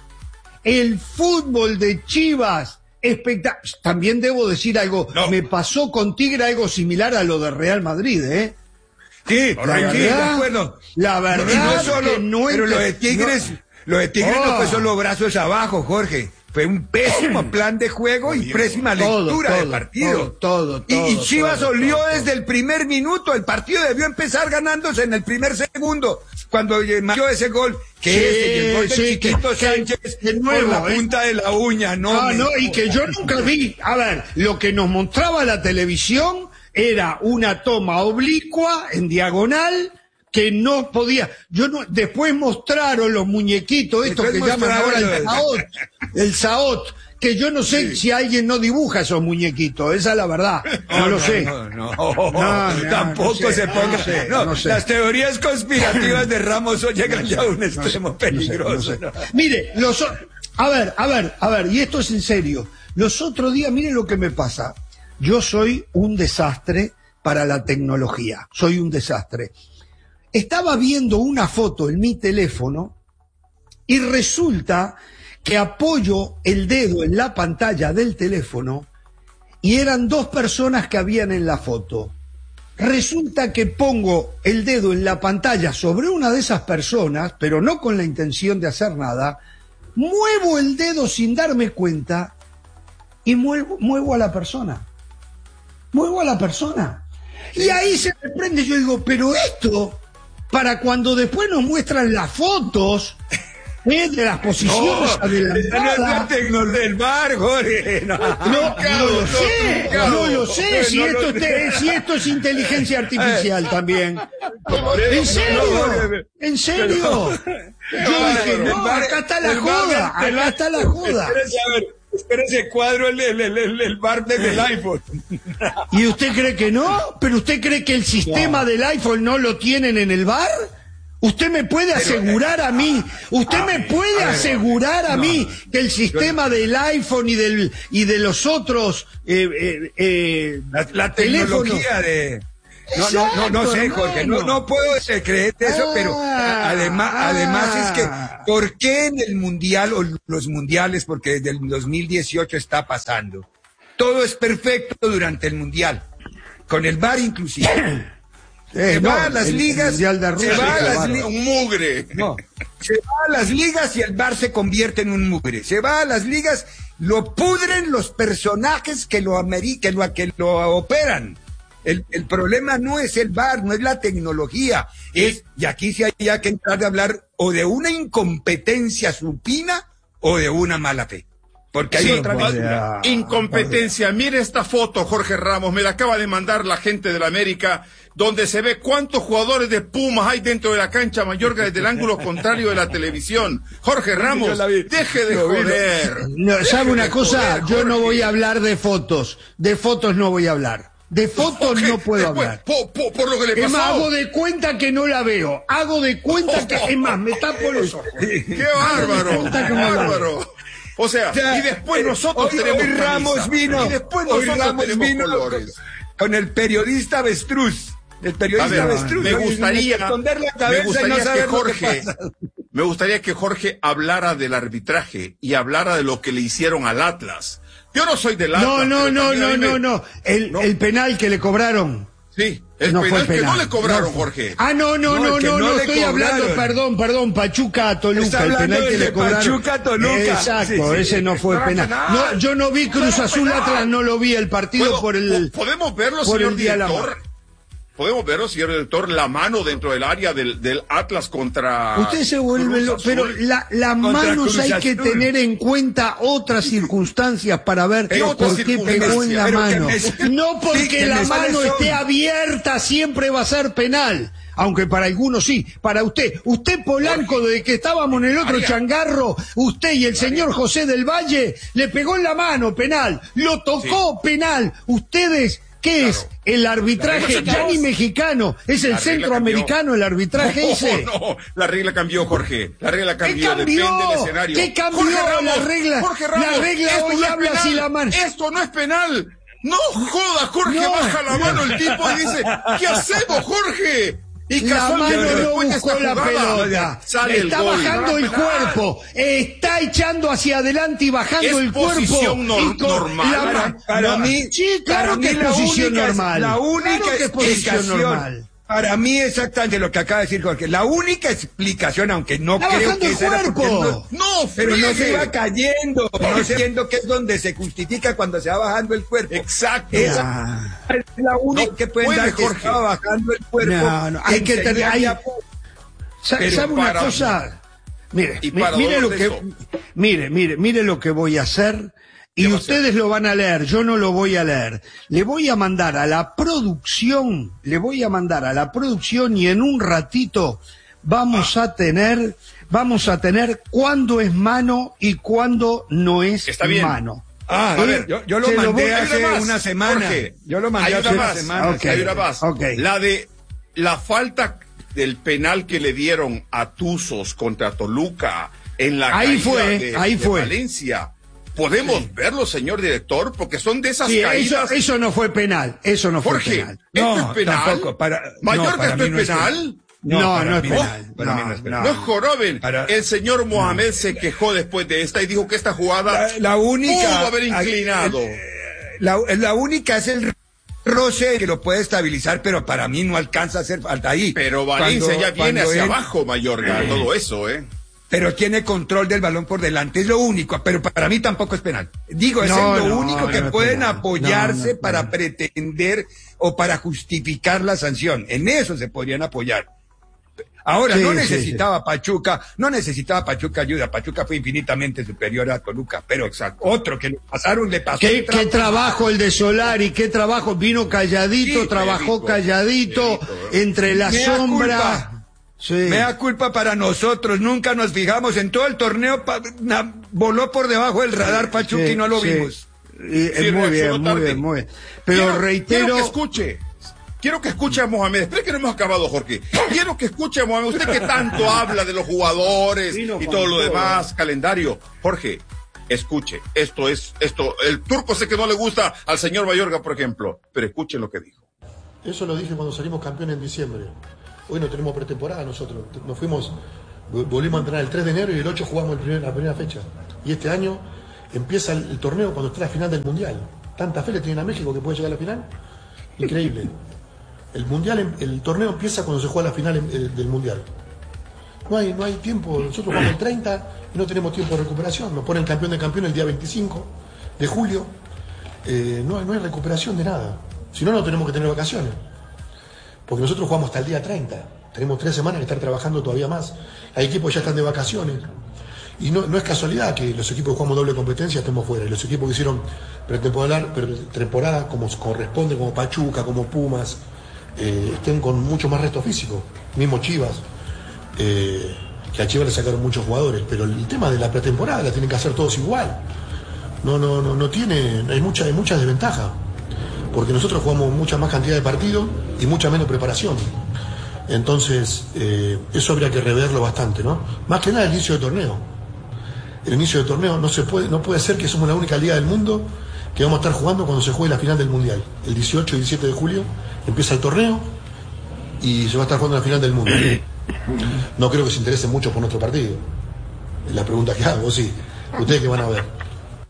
S4: el fútbol de Chivas. Espectac- También debo decir algo.
S6: No.
S4: Me pasó con Tigre algo similar a lo de Real Madrid, ¿eh?
S5: Sí,
S4: La
S5: sí, de
S4: verdad,
S5: acuerdo.
S4: la
S5: Y
S4: verdad
S5: no solo,
S4: que no
S5: pero lo
S4: ent-
S5: de Tigres, lo de Tigres no
S4: Oh.
S5: fue solo brazos abajo, Jorge. Fue un pésimo plan de juego y pésima
S4: Todo,
S5: lectura
S4: todo,
S5: de partido.
S4: todo, todo,
S5: y, y
S4: todo,
S5: Chivas
S4: todo,
S5: olió
S4: todo,
S5: desde el primer minuto. El partido debió empezar ganándose en el primer segundo. Cuando eh, metió ese gol, que
S4: Sí,
S5: ese, y el gol del
S4: sí,
S5: Chiquito
S4: que-
S5: Sánchez
S4: que de nuevo,
S5: por la
S4: ¿eh?
S5: punta de la uña, ¿no?
S4: Ah,
S5: me-
S4: no, y que yo nunca vi. A ver, lo que nos mostraba la televisión era una toma oblicua en diagonal que no podía. Yo no. Después mostraron los muñequitos estos
S5: Después
S4: que llaman ahora
S5: mostraron
S4: el
S5: lo-
S4: Saot, el Saot, que yo no sé si alguien no dibuja esos muñequitos. Esa es la verdad. No, lo sé.
S5: No, no,
S4: No, no,
S5: tampoco
S4: no sé,
S5: se ponga.
S4: no sé,
S5: no,
S4: no sé.
S5: Las teorías conspirativas de Ramos hoy llegan ya a un extremo
S4: No sé,
S5: peligroso.
S4: no sé. Mire, los, o- a ver, a ver, a ver, y esto es en serio. Los otros días, mire lo que me pasa. Yo soy un desastre para la tecnología. Soy un desastre. Estaba viendo una foto en mi teléfono y resulta que apoyo el dedo en la pantalla del teléfono y eran dos personas que habían en la foto. Resulta que pongo el dedo en la pantalla sobre una de esas personas, pero no con la intención de hacer nada, muevo el dedo sin darme cuenta y muevo, muevo a la persona. Muevo a la persona. Y ahí se me prende, yo digo, pero esto, para cuando después nos muestran las fotos, ¿eh? De las posiciones
S5: No, esa no es la
S4: adelantadas.
S5: tecnología del bar, Jorge. No.
S4: No, no lo sé, no lo sé, si
S5: No
S4: esto,
S5: lo
S4: es,
S5: sé.
S4: si esto es inteligencia artificial también. ¿En serio? ¿En serio? Yo dije, no, acá está la joda, acá está la joda.
S5: Espérese, a ver, espérese, cuadro el, el, el, el, el bar desde el iPhone.
S4: ¿Y usted cree que no? ¿Pero usted cree que el sistema del iPhone no lo tienen en el bar? ¿Usted me puede asegurar a mí, usted me puede asegurar a mí que el sistema del iPhone y del y de los otros eh, eh, eh,
S5: la, la tecnología de no, no, no, no sé, Jorge, no, no puedo creer eso, pero además, además es que, ¿por qué en el mundial o los mundiales, porque desde el dos mil dieciocho está pasando, todo es perfecto durante el mundial, con el V A R inclusive? Se
S4: Eh,
S5: va
S4: no,
S5: a las
S4: el-
S5: ligas,
S4: el Mundial de Rusia
S5: se va a
S4: se
S5: las
S4: va.
S5: ligas,
S6: Un mugre.
S5: no, se va a las ligas y el V A R se convierte en un mugre. Se va a las ligas, lo pudren los personajes que lo ameri- que lo, que lo operan. El, el problema no es el V A R, no es la tecnología, es, y aquí sí hay que entrar a hablar o de una incompetencia supina o de una mala fe. Porque hay
S6: Sí,
S5: otra
S4: pues,
S5: vez.
S4: ya.
S6: Incompetencia. Mire esta foto, Jorge Ramos, me la acaba de mandar la gente de la América, donde se ve cuántos jugadores de Pumas hay dentro de la cancha Mayorga desde el ángulo contrario de la televisión. Jorge Ramos,
S5: Yo la vi.
S6: deje de
S5: Lo vi, lo-
S6: joder.
S4: No,
S6: Deje
S4: ¿sabe una
S6: de
S4: cosa?
S6: joder,
S4: Yo no
S6: Jorge.
S4: voy a hablar de fotos. De fotos no voy a hablar. De fotos
S6: Jorge,
S4: no puedo
S6: después,
S4: hablar.
S6: po- po- por lo que le
S4: Es más,
S6: pasó.
S4: hago de cuenta que no la veo. Hago de cuenta que, es más, me tapo los ojos.
S6: ¡Qué bárbaro!
S4: cuenta
S6: ¡Qué
S4: que no la
S6: bárbaro! O sea,
S5: O sea,
S6: y después
S5: eh,
S6: nosotros
S5: hoy,
S6: tenemos
S5: hoy Ramos
S6: camisa.
S5: vino,
S6: Y después
S5: hoy
S6: nosotros
S5: Ramos
S6: tenemos
S5: vino
S6: colores.
S5: con, con el periodista avestruz. El
S6: A
S5: periodista
S6: ver,
S5: avestruz.
S6: me
S5: Oye,
S6: gustaría,
S5: esconder la
S6: me
S5: cabeza y
S6: gustaría
S5: no
S6: que
S5: saber lo que
S6: Jorge,
S5: pasa.
S6: me gustaría que Jorge hablara del arbitraje y hablara de lo que le hicieron al Atlas. Yo no soy del Atlas.
S4: No, no,
S6: pero
S4: no,
S6: también a
S4: no,
S6: mí me-
S4: no, no. El,
S6: No.
S4: el penal que le cobraron.
S6: Sí, el
S4: no
S6: penal,
S4: fue penal.
S6: que no le cobraron,
S4: No fue-
S6: Jorge.
S4: Ah, no, no,
S5: No,
S4: no,
S5: el que
S4: no,
S5: no
S4: no,
S5: le
S4: estoy hablando,
S5: cobraron.
S4: perdón, perdón, Pachuca a Toluca,
S5: Está
S4: el
S5: hablando
S4: penal que
S5: del
S4: le
S5: de
S4: cobraron.
S5: Pachuca a Toluca.
S4: Exacto,
S5: Sí, sí.
S4: ese no fue
S6: No era
S4: penal.
S6: penal.
S4: No, yo no vi Cruz
S6: No era
S4: Azul
S6: penal.
S4: Atlas, no lo vi el partido
S6: ¿Puedo-
S4: por el
S6: po- ¿Podemos verlo,
S4: por
S6: señor
S4: el día de la
S6: director?
S4: madre.
S6: Podemos verlo, señor director, la mano dentro del área del, del Atlas contra.
S4: Usted se vuelve
S6: Cruz
S4: lo- pero
S6: Azul.
S4: la, las
S5: Contra
S4: manos
S5: Cruz
S4: hay que
S5: Azul.
S4: tener en cuenta otras circunstancias para ver
S6: ¿Qué
S4: por
S6: otras
S4: qué pegó en
S6: circunstancias?
S4: la
S5: Pero que
S4: mano.
S5: me-
S4: No
S5: sí,
S4: porque
S5: que
S4: la
S5: me sale
S4: mano
S5: son.
S4: esté abierta siempre va a ser penal. Aunque para algunos sí, para usted, usted Polanco, desde que estábamos en el otro
S6: María.
S4: changarro, usted y el señor José del Valle, le pegó en la mano, penal, lo tocó, penal. Ustedes, ¿qué es? El arbitraje
S6: La regla
S4: ya
S6: cambió.
S4: ni mexicano, es el
S6: La regla
S4: centroamericano el arbitraje
S6: No,
S4: ese.
S6: no, la regla cambió, Jorge. La regla
S4: ¿Qué
S6: cambió,
S4: cambió?
S6: depende del escenario.
S4: ¿Qué cambió?
S6: Jorge Ramos,
S4: La regla-
S6: Jorge Ramos,
S4: la regla
S6: esto
S4: hoy
S6: no es
S4: habla
S6: penal.
S4: si la mano-
S6: Esto no es penal. No joda, Jorge,
S4: No.
S6: baja la mano el tipo y dice, ¿qué hacemos, Jorge? Y
S4: La
S6: casualmente
S4: mano no
S6: después de
S4: buscó
S6: esta
S4: la
S6: jugada,
S4: pelota.
S6: sale el
S4: Está
S6: gol.
S4: bajando el
S6: No era penal.
S4: cuerpo. Está echando hacia adelante y bajando
S6: Es
S4: el cuerpo.
S6: posición nor-
S4: Y con
S6: normal.
S4: la-
S5: Para, para
S4: No,
S5: mí,
S4: sí, claro
S5: para
S4: que
S5: mí
S4: es
S5: la
S4: posición
S5: única,
S4: normal.
S5: La única
S4: Claro que es posición
S5: explicación,
S4: normal.
S5: para mí exactamente lo que acaba de decir Jorge, la única explicación, aunque no
S4: Está
S5: creo
S4: bajando
S5: que
S4: el
S5: esa era porque
S4: cuerpo.
S5: no,
S6: No,
S5: pero no se
S6: friegue.
S5: va cayendo, no siendo que es donde se justifica cuando se va bajando el cuerpo.
S6: Exacto.
S5: Esa es la única
S6: No
S5: que pueden
S6: puede,
S5: dar, que
S6: Jorge.
S5: estaba bajando el cuerpo.
S4: No, no, hay
S5: en
S4: que tener-
S5: señal
S4: hay-
S5: de apoyo.
S4: Sa-
S6: Pero
S4: ¿Sabe una
S6: para-
S4: cosa? Mire,
S6: Y
S4: mi-
S6: para
S4: mire
S6: dolor
S4: lo
S6: de
S4: que,
S6: eso.
S4: mire, mire, mire lo que voy a hacer. Y
S6: ¿Qué va a
S4: ustedes
S6: hacer?
S4: lo van a leer, yo no lo voy a leer. Le voy a mandar a la producción, le voy a mandar a la producción y en un ratito vamos a tener, vamos a tener cuándo es mano y cuándo no es
S6: Está bien.
S4: mano.
S5: Ah,
S4: ¿Eh?
S5: a ver, yo, yo lo
S4: Se lo
S5: mandé
S4: voy-
S5: hace
S6: Hay una más,
S5: una semana.
S6: Jorge.
S5: Yo lo mandé
S6: Hay
S5: hace
S6: una
S5: una
S6: más.
S5: semana.
S4: Ok.
S6: Hay una más.
S4: Ok.
S6: La de la falta del penal que le dieron a Tuzos contra Toluca en la
S4: Ahí
S6: caída
S4: fue,
S6: de,
S4: ahí
S6: de
S4: fue.
S6: Valencia. ¿Podemos verlo, señor director? Porque son de esas
S4: Sí, eso,
S6: caídas.
S4: eso no fue penal, eso no fue
S6: Jorge,
S4: penal.
S6: ¿esto
S5: No,
S6: es penal?
S5: tampoco, para-
S6: ¿Mayor
S5: no,
S6: que
S5: para
S6: esto
S5: mí
S6: es
S5: no es
S6: penal?
S5: penal.
S4: No,
S5: para
S4: no es
S5: mí
S4: penal.
S5: Para mí no es
S4: No,
S5: penal.
S6: No es joroben.
S5: Para-
S6: El señor Mohamed se quejó después de esta y dijo que esta jugada
S5: La, la única.
S6: pudo haber inclinado.
S5: eh, La, la única es el roce que lo puede estabilizar, pero para mí no alcanza a hacer falta ahí.
S6: Pero Valencia
S5: Cuando-
S6: ya viene
S5: cuando
S6: hacia
S5: él-
S6: abajo, Mayorga, todo eso, ¿eh?
S5: Pero tiene control del balón por delante, es lo único, pero para mí tampoco es penal. Digo, eso
S4: No,
S5: es lo
S4: no,
S5: único que
S4: no es
S5: pueden
S4: penal.
S5: apoyarse
S4: No, no es
S5: para
S4: penal.
S5: pretender o para justificar la sanción. En eso se podrían apoyar. Ahora,
S4: Sí,
S5: no
S4: sí,
S5: necesitaba Pachuca, no necesitaba Pachuca ayuda, Pachuca fue infinitamente superior a Toluca, pero
S6: Exacto.
S5: otro que le pasaron, le pasó.
S4: ¿Qué,
S5: un
S4: qué
S5: trapo.
S4: trabajo el de Solari? ¿Qué trabajo? Vino calladito,
S5: Sí,
S4: trabajó
S6: calladito,
S4: calladito,
S6: calladito,
S4: entre la
S5: Me da
S4: sombra.
S5: culpa.
S4: Sí.
S5: Me da culpa para nosotros, nunca nos fijamos, en todo el torneo pa- na- voló por debajo del radar Pachuca
S4: Sí,
S5: y no lo
S4: sí.
S5: vimos.
S4: Y- eh,
S6: Sí,
S4: muy bien,
S6: reaccionó
S4: muy
S6: tarde.
S4: bien, muy bien. Pero
S6: Quiero-
S4: reitero,
S6: Quiero que escuche. quiero que escuche a Mohamed. Espera que no hemos acabado, Jorge. Quiero que escuche a Mohamed. Usted que tanto habla de los jugadores y todo lo demás, calendario. Jorge, escuche. Esto es, esto, el turco sé que no le gusta al señor Mayorga, por ejemplo, pero escuche lo que dijo.
S7: Eso lo dije cuando salimos campeones en diciembre. Hoy no tenemos pretemporada nosotros. Nos fuimos, volvimos a entrenar el tres de enero y el ocho jugamos el primer, la primera fecha. Y este año empieza el, el torneo cuando está la final del Mundial. Tanta fe le tienen a México que puede llegar a la final. Increíble. El mundial, el torneo empieza cuando se juega la final del Mundial. No hay, no hay tiempo. Nosotros jugamos el treinta y no tenemos tiempo de recuperación. Nos ponen campeón de campeón el día veinticinco de julio. Eh, no, no hay recuperación de nada. Si no, no tenemos que tener vacaciones. Porque nosotros jugamos hasta el día treinta. Tenemos tres semanas que estar trabajando todavía más. Hay equipos que ya están de vacaciones. Y no, no es casualidad que los equipos que jugamos doble competencia estemos fuera. Y los equipos que hicieron pretemporada, pretemporada como corresponde, como Pachuca, como Pumas, eh, estén con mucho más resto físico. Mismo Chivas, eh, que a Chivas le sacaron muchos jugadores. Pero el tema de la pretemporada la tienen que hacer todos igual. No, no, no, no tiene, hay mucha, hay muchas desventajas. Porque nosotros jugamos mucha más cantidad de partidos y mucha menos preparación. Entonces, eh, eso habría que reverlo bastante, ¿no? Más que nada el inicio de torneo. El inicio de torneo no se puede, no puede ser que somos la única liga del mundo que vamos a estar jugando cuando se juegue la final del Mundial. El dieciocho y diecisiete de julio empieza el torneo y se va a estar jugando la final del mundo. No creo que se interesen mucho por nuestro partido. Es la pregunta que hago, sí. ¿Ustedes qué van a ver?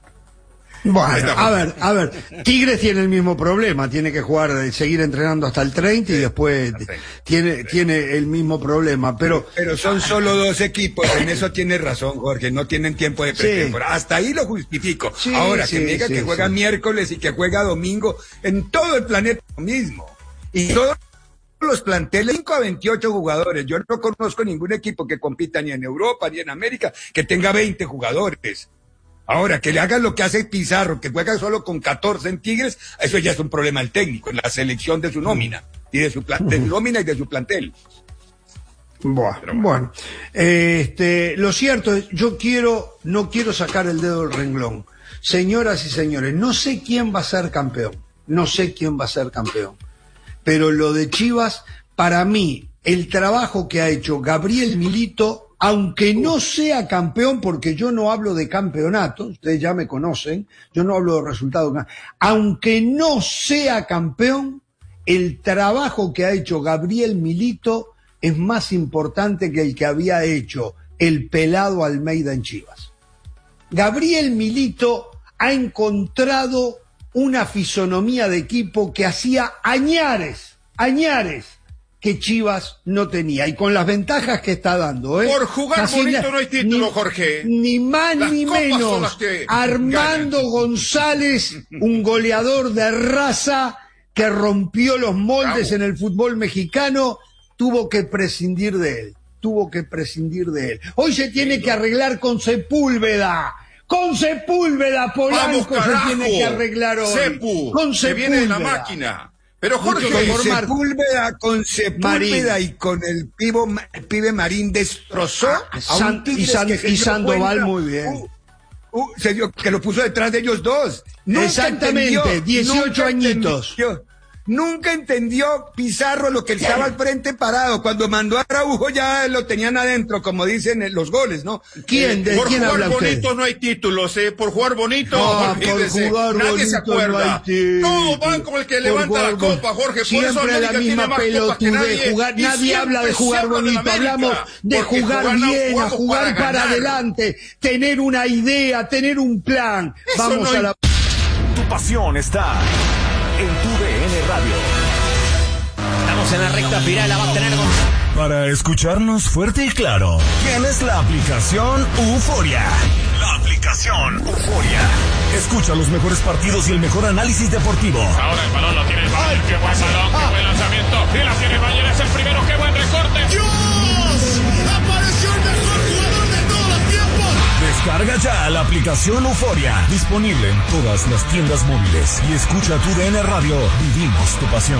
S4: Bueno, a ver, a ver, Tigres tiene el mismo problema, tiene que jugar, seguir entrenando hasta el treinta y después tiene, tiene el mismo problema, pero...
S5: Pero son solo dos equipos, en eso tienes razón, Jorge, no tienen tiempo de pretemporada, sí. Hasta ahí lo justifico. Sí, ahora, sí, que me diga sí, que juega sí. miércoles y que juega domingo, en todo el planeta lo mismo. Y todos los planteles, cinco a veintiocho jugadores, yo no conozco ningún equipo que compita ni en Europa ni en América que tenga veinte jugadores. Ahora, que le hagan lo que hace Pizarro, que juega solo con catorce en Tigres, eso ya es un problema al técnico, en la selección de su nómina, y de su, plan, de su nómina y de su plantel.
S4: Bueno, bueno. Este, lo cierto es, yo quiero, no quiero sacar el dedo del renglón. Señoras y señores, no sé quién va a ser campeón, no sé quién va a ser campeón, pero lo de Chivas, para mí, el trabajo que ha hecho Gabriel Milito, aunque no sea campeón, porque yo no hablo de campeonato, ustedes ya me conocen, yo no hablo de resultados, aunque no sea campeón, el trabajo que ha hecho Gabriel Milito es más importante que el que había hecho el pelado Almeida en Chivas. Gabriel Milito ha encontrado una fisonomía de equipo que hacía añares, añares, que Chivas no tenía, y con las ventajas que está dando, ¿eh?
S6: Por jugar Casi bonito la, no hay título, ni, Jorge.
S4: Ni más las ni menos. Armando ganan. González, un goleador de raza que rompió los moldes Bravo. En el fútbol mexicano, tuvo que prescindir de él. Tuvo que prescindir de él. Hoy se tiene que arreglar con Sepúlveda. Con Sepúlveda, Polanco Vamos, se tiene que arreglar hoy.
S6: Sepu, con Sepúlveda. Se viene de la máquina. Pero Jorge,
S5: con Sepúlveda, con Sepúlveda y con el, pivo, el pibe Marín destrozó
S4: ah, a un Tigres y, San, que y Sandoval cuenta, muy bien. Uh,
S5: uh, se dio, que lo puso detrás de ellos dos. Nunca
S4: Exactamente,
S5: entendió,
S4: dieciocho
S5: nunca
S4: añitos.
S5: Entendió, nunca entendió Pizarro lo que él estaba al frente parado. Cuando mandó a Araujo ya lo tenían adentro, como dicen los goles, ¿no?
S4: ¿Quién? ¿De
S6: por
S4: quién
S6: jugar
S4: habla usted?
S6: bonito no hay títulos, ¿eh? Por jugar bonito,
S4: no,
S6: olvídese.
S4: Por jugar
S6: Nadie se acuerda.
S4: No
S6: Todos van como el que levanta la copa, Jorge. Por
S4: siempre
S6: eso América
S4: la misma
S6: tiene más copas que nadie.
S4: Jugar, nadie habla de jugar bonito, de hablamos de jugar bien, a jugar para, para adelante, tener una idea, tener un plan. Eso Vamos no a la...
S3: Tu pasión está en tu D N Radio.
S8: Estamos en la recta final, la va a tener con...
S3: Para escucharnos fuerte y claro, tienes la aplicación Euforia. La aplicación Euforia. Escucha los mejores partidos y el mejor análisis deportivo.
S9: Ahora el balón lo tiene el Bayern, qué buen balón, qué buen lanzamiento. Y la tiene el Bayern, es el primero, qué buen recorte.
S10: ¡Dios! ¡Apareció el mejor jugador de todos los tiempos!
S3: Descarga ya la aplicación Euforia. Disponible en todas las tiendas móviles. Y escucha tu D N Radio. Vivimos tu pasión.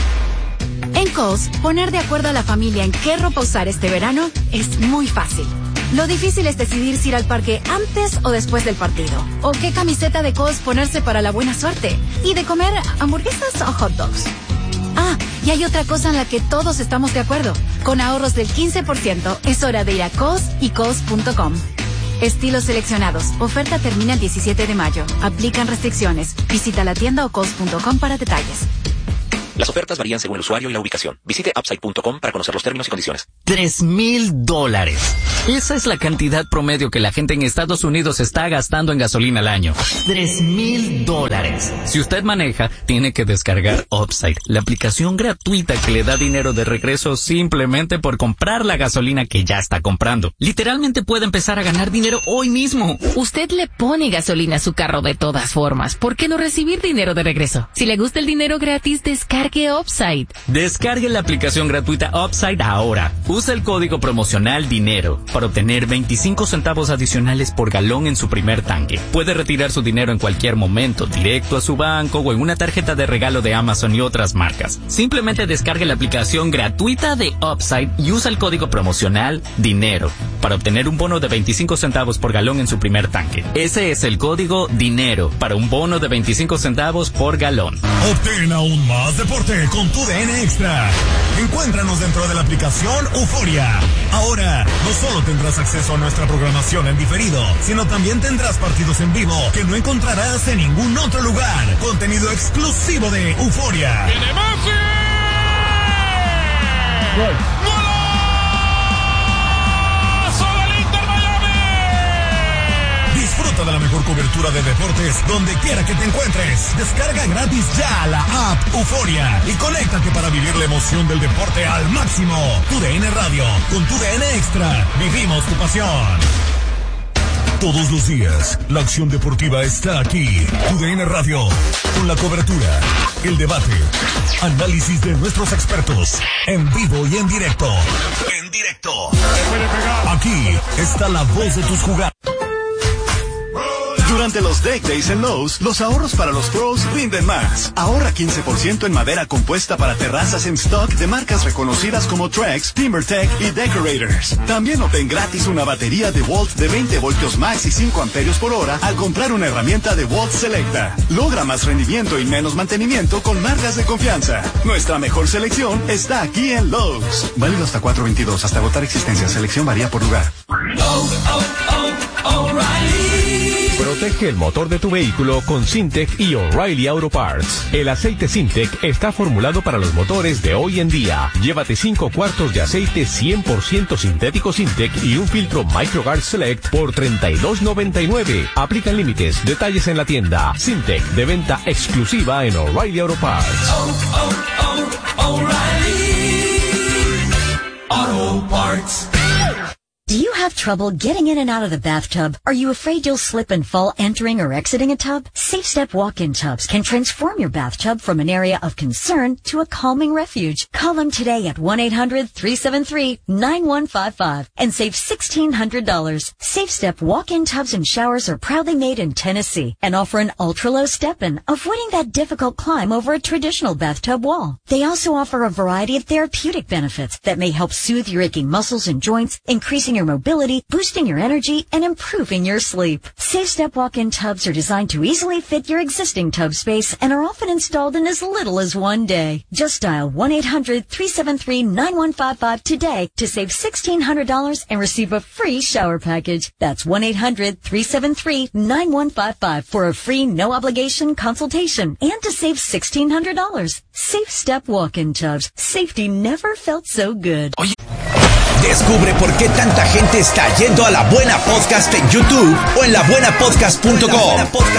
S11: En Kohl's, poner de acuerdo a la familia en qué ropa usar este verano es muy fácil. Lo difícil es decidir si ir al parque antes o después del partido. O qué camiseta de Kohl's ponerse para la buena suerte. Y de comer hamburguesas o hot dogs. Ah, Y hay otra cosa en la que todos estamos de acuerdo. Con ahorros del quince por ciento, es hora de ir a Kohl's y Kohl's punto com. Estilos seleccionados. Oferta termina el diecisiete de mayo. Aplican restricciones. Visita la tienda o Kohl's punto com para detalles.
S12: Las ofertas varían según el usuario y la ubicación. Visite upside punto com para conocer los términos y condiciones.
S13: Tres mil dólares. Esa es la cantidad promedio que la gente en Estados Unidos está gastando en gasolina al año. Tres mil dólares. Si usted maneja, tiene que descargar Upside, la aplicación gratuita que le da dinero de regreso simplemente por comprar la gasolina que ya está comprando. Literalmente puede empezar a ganar dinero hoy mismo.
S14: Usted le pone gasolina a su carro de todas formas. ¿Por qué no recibir dinero de regreso? Si le gusta el dinero gratis, descargue Upside.
S13: Descargue la aplicación gratuita Upside ahora. Usa el código promocional DINERO para obtener veinticinco centavos adicionales por galón en su primer tanque. Puede retirar su dinero en cualquier momento, directo a su banco o en una tarjeta de regalo de Amazon y otras marcas. Simplemente descargue la aplicación gratuita de Upside y usa el código promocional DINERO para obtener un bono de veinticinco centavos por galón en su primer tanque. Ese es el código DINERO para un bono de veinticinco centavos por galón.
S3: Obtén aún más deporte con tu D N Extra. Encuéntranos dentro de la aplicación Euforia. Ahora, no solo tendrás acceso a nuestra programación en diferido, sino también tendrás partidos en vivo que no encontrarás en ningún otro lugar. Contenido exclusivo de Euforia.
S9: ¡Viene Messi!
S3: ¡Gol! Disfruta de la mejor cobertura de deportes donde quiera que te encuentres. Descarga gratis ya la app Euforia y conéctate para vivir la emoción del deporte al máximo. Tu D N Radio, con tu D N Extra, vivimos tu pasión. Todos los días, la acción deportiva está aquí. Tu D N Radio, con la cobertura, el debate, análisis de nuestros expertos, en vivo y en directo. En directo. Aquí está la voz de tus jugadores.
S15: Durante los Deck Days en Lowe's, los ahorros para los pros rinden más. Ahorra quince por ciento en madera compuesta para terrazas en stock de marcas reconocidas como Trex, TimberTech y Decorators. También obtén gratis una batería DeWalt de veinte voltios max y cinco amperios por hora al comprar una herramienta DeWalt Selecta. Logra más rendimiento y menos mantenimiento con marcas de confianza. Nuestra mejor selección está aquí en Lowe's. Válido hasta cuatro veintidós, hasta agotar existencia. Selección varía por lugar.
S16: Oh, oh, oh, O'Reilly.
S17: Protege el motor de tu vehículo con Syntec y O'Reilly Auto Parts. El aceite Syntec está formulado para los motores de hoy en día. Llévate cinco cuartos de aceite cien por ciento sintético Syntec y un filtro MicroGuard Select por treinta y dos noventa y nueve. Aplican límites. Detalles en la tienda. Syntec, de venta exclusiva en O'Reilly Auto Parts.
S16: Oh, oh, oh, O'Reilly Auto Parts.
S18: Do you have trouble getting in and out of the bathtub? Are you afraid you'll slip and fall entering or exiting a tub? Safe Step walk-in tubs can transform your bathtub from an area of concern to a calming refuge. Call them today at one eight hundred three seven three nine one five five and save sixteen hundred dollars. Safe Step walk-in tubs and showers are proudly made in Tennessee and offer an ultra-low step-in, avoiding that difficult climb over a traditional bathtub wall. They also offer a variety of therapeutic benefits that may help soothe your aching muscles and joints, increasing your mobility, boosting your energy, and improving your sleep. Safe Step walk-in tubs are designed to easily fit your existing tub space and are often installed in as little as one day. Just dial one eight hundred three seven three nine one five five today to save sixteen hundred dollars and receive a free shower package. That's one eight hundred three seven three nine one five five for a free no-obligation consultation and to save sixteen hundred dollars. Safe Step walk-in tubs. Safety never felt so good.
S8: Oye. Descubre por qué tanta gente está yendo a La Buena Podcast en YouTube o en la buena podcast punto com.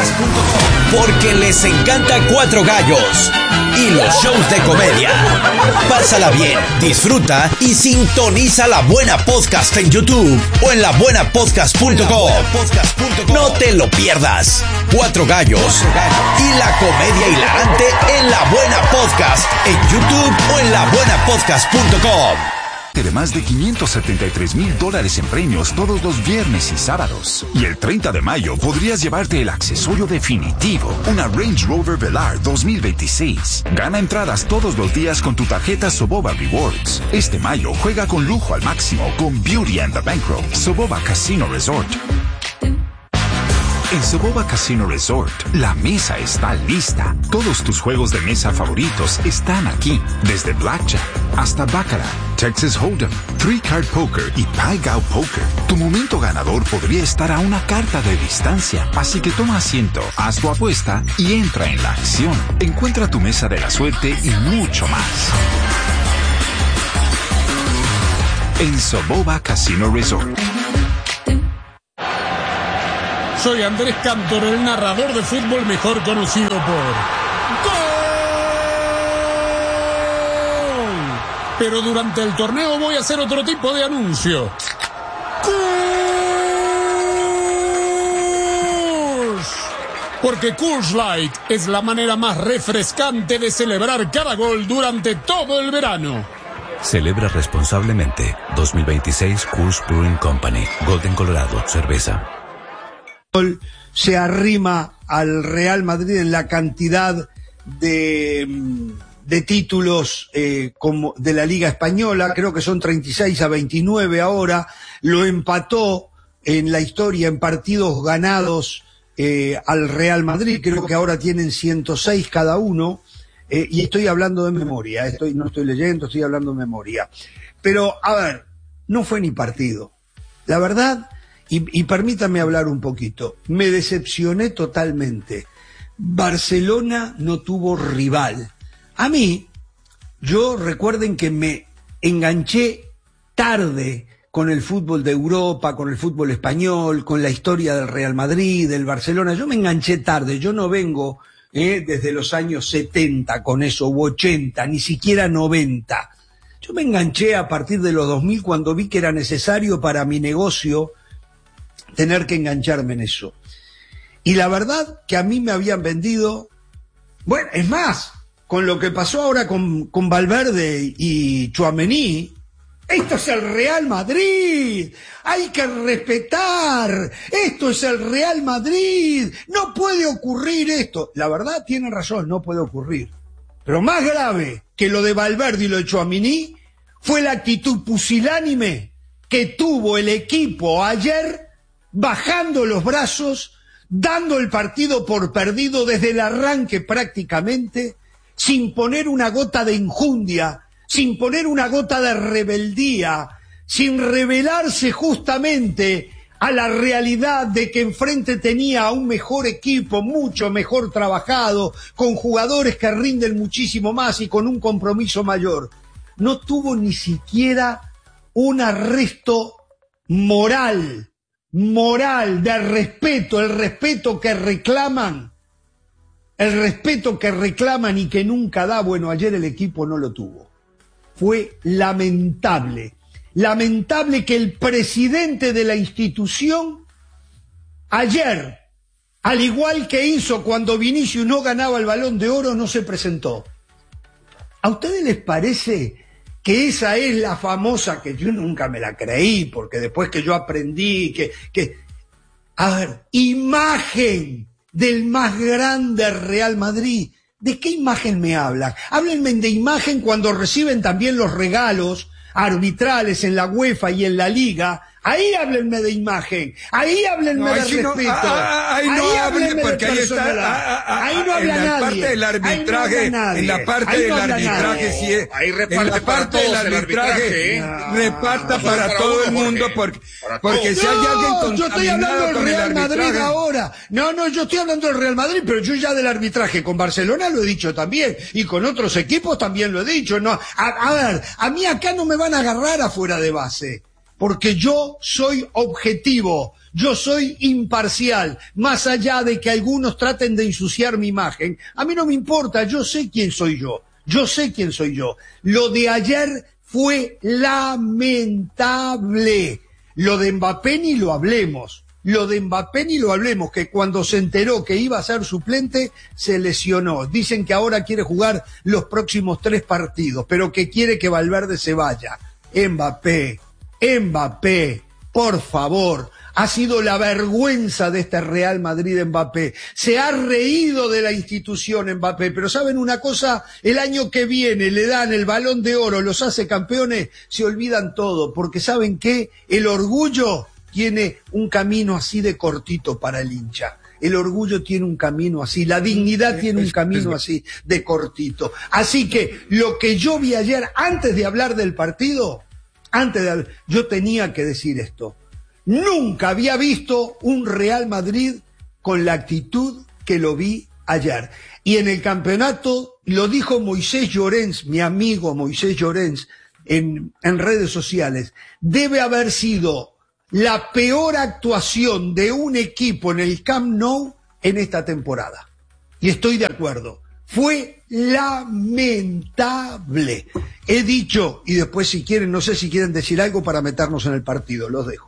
S8: Porque les encanta Cuatro Gallos y los shows de comedia. Pásala bien, disfruta y sintoniza La Buena Podcast en YouTube o en la buena podcast punto com. No te lo pierdas. Cuatro Gallos y la comedia hilarante en La Buena Podcast en YouTube o en la buena podcast punto com.
S19: De más de quinientos setenta y tres mil dólares en premios todos los viernes y sábados. Y el treinta de mayo podrías llevarte el accesorio definitivo, una Range Rover Velar dos mil veintiséis. Gana entradas todos los días con tu tarjeta Soboba Rewards. Este mayo juega con lujo al máximo con Beauty and the Bankroll, Soboba Casino Resort. En Soboba Casino Resort, la mesa está lista. Todos tus juegos de mesa favoritos están aquí. Desde Blackjack hasta Baccarat, Texas Hold'em, Three Card Poker y Pai Gow Poker. Tu momento ganador podría estar a una carta de distancia. Así que toma asiento, haz tu apuesta y entra en la acción. Encuentra tu mesa de la suerte y mucho más en Soboba Casino Resort.
S20: Soy Andrés Cantor, el narrador de fútbol mejor conocido por ¡Gol! Pero durante el torneo voy a hacer otro tipo de anuncio. ¡Coors! Porque Coors Light es la manera más refrescante de celebrar cada gol durante todo el verano.
S21: Celebra responsablemente. dos mil veintiséis Coors Brewing Company. Golden, Colorado. Cerveza.
S4: Se arrima al Real Madrid en la cantidad de, de títulos eh, como de la Liga Española, creo que son treinta y seis a veintinueve ahora, lo empató en la historia en partidos ganados eh, al Real Madrid, creo que ahora tienen ciento seis cada uno, eh, y estoy hablando de memoria, estoy, no estoy leyendo, estoy hablando de memoria. Pero, a ver, no fue ni partido. La verdad... Y, y permítame hablar un poquito. Me decepcioné totalmente. Barcelona no tuvo rival. A mí, yo recuerden que me enganché tarde con el fútbol de Europa, con el fútbol español, con la historia del Real Madrid, del Barcelona. Yo me enganché tarde. Yo no vengo eh, desde los años setenta con eso, u ochenta, ni siquiera noventa. Yo me enganché a partir de los dos mil cuando vi que era necesario para mi negocio tener que engancharme en eso. Y la verdad que a mí me habían vendido, bueno, es más, con lo que pasó ahora con, con Valverde y Tchouaméni, esto es el Real Madrid, hay que respetar, esto es el Real Madrid, no puede ocurrir esto. La verdad tienen razón, no puede ocurrir. Pero más grave que lo de Valverde y lo de Tchouaméni fue la actitud pusilánime que tuvo el equipo ayer, bajando los brazos, dando el partido por perdido desde el arranque prácticamente, sin poner una gota de enjundia, sin poner una gota de rebeldía, sin rebelarse justamente a la realidad de que enfrente tenía a un mejor equipo, mucho mejor trabajado, con jugadores que rinden muchísimo más y con un compromiso mayor. No tuvo ni siquiera un arresto moral, moral, de respeto, el respeto que reclaman, el respeto que reclaman y que nunca da. Bueno, ayer el equipo no lo tuvo. Fue lamentable, lamentable que el presidente de la institución ayer, al igual que hizo cuando Vinicius no ganaba el Balón de Oro, no se presentó. ¿A ustedes les parece que esa es la famosa, que yo nunca me la creí, porque después que yo aprendí que, que, a ver, imagen del más grande Real Madrid? ¿De qué imagen me hablan? Háblenme de imagen cuando reciben también los regalos arbitrales en la UEFA y en la Liga. Ahí háblenme de imagen, ahí háblenme no, de respeto,
S5: no, ah, ahí no
S4: ahí
S5: hablen porque ahí está, ah, ah,
S4: ahí no habla
S5: en la
S4: nadie,
S5: parte del arbitraje,
S4: no
S5: en la parte
S4: ahí
S5: del
S4: no
S5: arbitraje, sí,
S6: no, ahí reparte
S5: en la parte del arbitraje,
S6: ¿eh?
S5: no, reparta
S6: no,
S5: para, para todo
S6: uno,
S5: el mundo, porque, porque, porque si hay alguien contaminado
S4: yo estoy hablando del Real Madrid
S5: arbitraje.
S4: ahora, no, no, yo estoy hablando del Real Madrid, pero yo ya del arbitraje con Barcelona lo he dicho también, y con otros equipos también lo he dicho, no, a, a ver, a mí acá no me van a agarrar afuera de base, porque yo soy objetivo, yo soy imparcial, más allá de que algunos traten de ensuciar mi imagen, a mí no me importa, yo sé quién soy yo, yo sé quién soy yo. Lo de ayer fue lamentable, lo de Mbappé ni lo hablemos, lo de Mbappé ni lo hablemos, que cuando se enteró que iba a ser suplente, se lesionó. Dicen que ahora quiere jugar los próximos tres partidos, pero que quiere que Valverde se vaya. Mbappé, Mbappé, por favor, ha sido la vergüenza de este Real Madrid. Mbappé se ha reído de la institución Mbappé, pero ¿saben una cosa? El año que viene le dan el Balón de Oro, los hace campeones, se olvidan todo, porque ¿saben qué? El orgullo tiene un camino así de cortito para el hincha. El orgullo tiene un camino así, la dignidad tiene un camino así de cortito. Así que lo que yo vi ayer, antes de hablar del partido, antes de, yo tenía que decir esto. Nunca había visto un Real Madrid con la actitud que lo vi ayer. Y en el campeonato, lo dijo Moisés Llorens, mi amigo Moisés Llorens, en, en redes sociales, debe haber sido la peor actuación de un equipo en el Camp Nou en esta temporada. Y estoy de acuerdo. Fue lamentable. He dicho, y después si quieren, no sé si quieren decir algo para meternos en el partido, los dejo.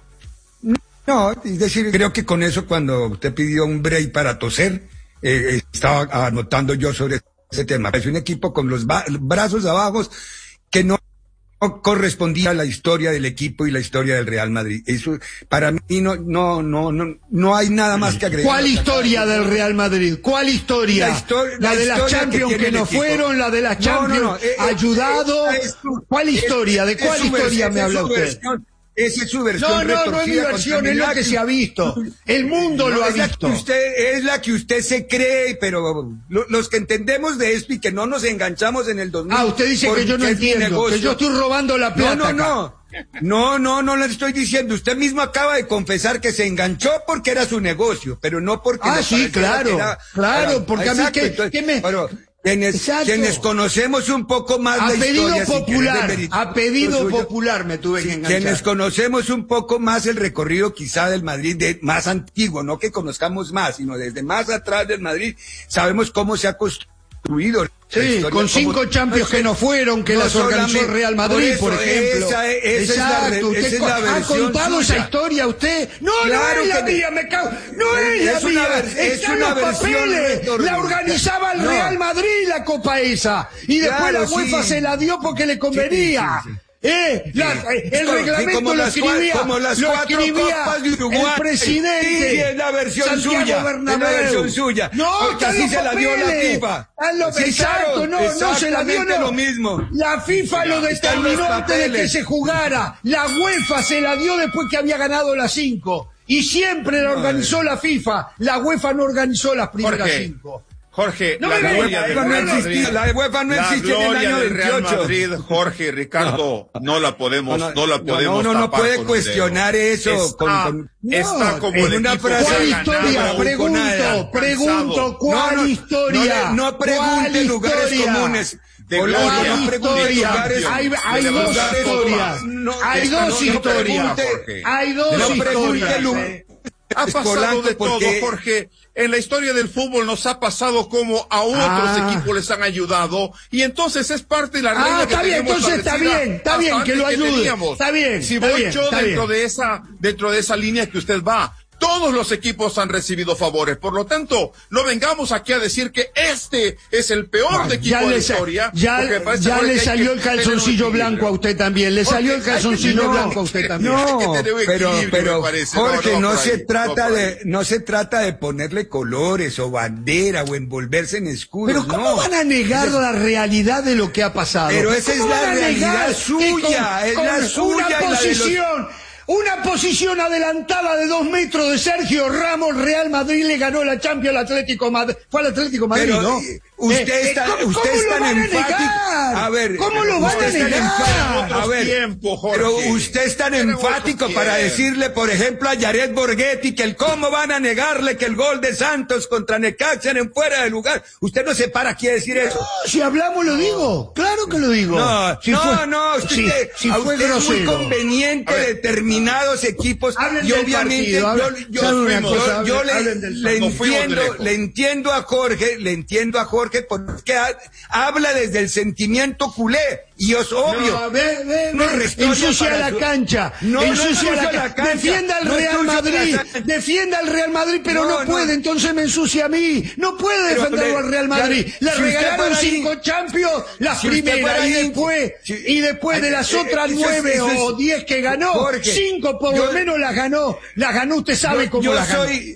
S5: No, es decir, creo que con eso cuando usted pidió un break para toser, eh, estaba anotando yo sobre ese tema. Es un equipo con los brazos abajo que no correspondía a la historia del equipo y la historia del Real Madrid. Eso para mí no no no no no hay nada más que agregar.
S4: ¿Cuál historia del Real Madrid? ¿Cuál historia?
S5: La, histori
S4: la, la de las Champions que, que no fueron, la de las Champions no, no, no. Eh, ayudado. Eh, es su, ¿Cuál historia? ¿De cuál historia me habla usted?
S5: Versión. Esa es su versión.
S4: No, no, no es mi versión, es lo que se ha visto. El mundo no, lo ha
S5: es
S4: visto.
S5: La que usted, es la que usted se cree, pero lo, los que entendemos de esto y que no nos enganchamos en el dos mil.
S4: Ah, usted dice que yo no entiendo, que yo estoy robando la plata.
S5: No, no, no. No, no, no le estoy diciendo. Usted mismo acaba de confesar que se enganchó porque era su negocio, pero no porque...
S4: Ah, sí, claro, era, claro, era, porque exacto, a mí que,
S5: entonces,
S4: que me...
S5: Pero, Quienes, quienes conocemos un poco más
S4: a
S5: de
S4: pedido
S5: historia,
S4: popular,
S5: si
S4: a pedido popular me tuve que enganchar.
S5: Quienes conocemos un poco más el recorrido quizá del Madrid de más antiguo, no que conozcamos más, sino desde más atrás del Madrid, sabemos cómo se ha construido.
S4: Sí, con cinco como, Champions no, que no fueron, que no las organizó el Real Madrid, por, eso, por ejemplo.
S5: Esa, esa Exacto, es la,
S4: usted
S5: esa es la
S4: ha contado
S5: suya.
S4: esa historia usted. No,
S5: claro
S4: no es la
S5: que
S4: mía, me cago. No es, es la mía.
S5: Es
S4: Están
S5: una
S4: los papeles.
S5: Versión,
S4: la organizaba el no. Real Madrid la copa esa. Y después claro, la UEFA sí. se la dio porque le convenía. Sí, sí, sí. Eh, sí. la, el sí, reglamento sí, lo escribía,
S5: como las
S4: lo
S5: cuatro
S4: escribía
S5: copas de Uruguay.
S4: El presidente.
S5: Sí, es la versión
S4: Santiago
S5: suya.
S4: Bernabéu.
S5: Es la versión suya.
S4: No,
S5: porque así se la dio la FIFA.
S4: Lo, sí, exacto,
S5: claro,
S4: no, no se la dio, no.
S5: Lo mismo.
S4: La FIFA lo determinó antes de que se jugara. La UEFA se la dio después que había ganado las cinco. Y siempre la organizó la FIFA. La UEFA no organizó las primeras cinco.
S6: Jorge,
S4: no
S6: la
S4: me
S6: gloria del
S5: no
S6: Real
S5: existía,
S6: Madrid,
S5: la UEFA no existe en el año
S6: del Real
S5: veintiocho.
S6: Madrid, Jorge, Ricardo, no, no la podemos, no, no, no la podemos
S5: no, no, no
S6: tapar
S5: puede
S6: con
S5: cuestionar eso.
S6: Está,
S5: con, con,
S6: está
S5: no,
S6: como
S5: en
S6: el
S5: una
S6: equipo
S5: frase.
S4: ¿Cuál historia? Pregunto, pregunto, ¿cuál
S5: no, no,
S4: historia?
S5: No, no pregunte lugares
S4: historia?
S5: comunes.
S6: De
S5: Hola,
S6: no
S5: pregunte lugares.
S4: Hay, hay dos historias.
S5: No,
S4: hay dos
S5: no,
S4: historias.
S5: No
S4: hay dos
S5: no
S4: historias.
S5: Pregunte,
S6: ha pasado de todo, Jorge. En la historia del fútbol nos ha pasado como a otros ah. equipos les han ayudado y entonces es parte de la regla
S4: ah,
S6: que
S4: está bien,
S6: tenemos
S4: entonces está bien, está bien que lo ayude. Que está bien.
S6: Si
S4: está
S6: voy
S4: bien,
S6: yo
S4: está
S6: dentro
S4: bien.
S6: de esa dentro de esa línea que usted va, todos los equipos han recibido favores. Por lo tanto, no vengamos aquí a decir que este es el peor bueno, equipo de la historia.
S4: Ya, ya le salió el calzoncillo blanco a usted también. Le salió el calzoncillo blanco a usted también.
S5: No, pero, pero Jorge, no se trata de, no se trata de ponerle colores o bandera o envolverse en escudos.
S4: Pero ¿cómo van a negar la realidad de lo que ha pasado?
S5: Pero esa es la realidad suya, es la suya.
S4: Una posición. Una posición adelantada de dos metros de Sergio Ramos, Real Madrid le ganó la Champions al Atlético Madrid. Fue al Atlético Madrid,
S5: pero,
S4: ¿no?
S5: Usted
S4: eh,
S5: está,
S4: ¿cómo,
S5: usted
S4: ¿cómo
S5: es tan enfático.
S4: A,
S5: a ver,
S4: ¿cómo lo van a negar?
S5: A ver,
S6: tiempo, Jorge.
S5: Pero usted es tan enfático para decirle, por ejemplo, a Jared Borghetti que el cómo van a negarle que el gol de Santos contra Necaxa en fuera de lugar. Usted no se para aquí a decir eso.
S4: No, si hablamos lo digo. Claro que lo digo.
S5: No,
S4: si
S5: no,
S4: fue,
S5: no. Usted,
S4: si, si
S5: a
S4: fue
S5: usted es muy
S4: grosero.
S5: conveniente determinados equipos.
S4: Hablen
S5: y obviamente
S4: partido,
S5: yo,
S4: hablen,
S5: yo,
S4: yo,
S5: yo, yo
S4: hablen,
S5: le,
S4: hablen
S5: le entiendo, le entiendo a Jorge, le entiendo a Jorge porque ha, habla desde el sentimiento culé. Y es obvio.
S4: No, ve, ve, no ensucia la su... cancha. No, ensucia no la, la cancha. Defienda al no Real Madrid. Defienda al Real Madrid, pero no, no puede. No. Entonces me ensucia a mí. No puede defenderlo al Real Madrid. Ya, le si regalaron cinco ahí, Champions, las si primeras y después, si, y después de las eh, otras eh, nueve eso es, eso es, o diez que ganó, Jorge, cinco por lo menos las ganó. Las ganó, usted sabe
S5: yo,
S4: cómo
S5: yo
S4: las ganó.
S5: Soy,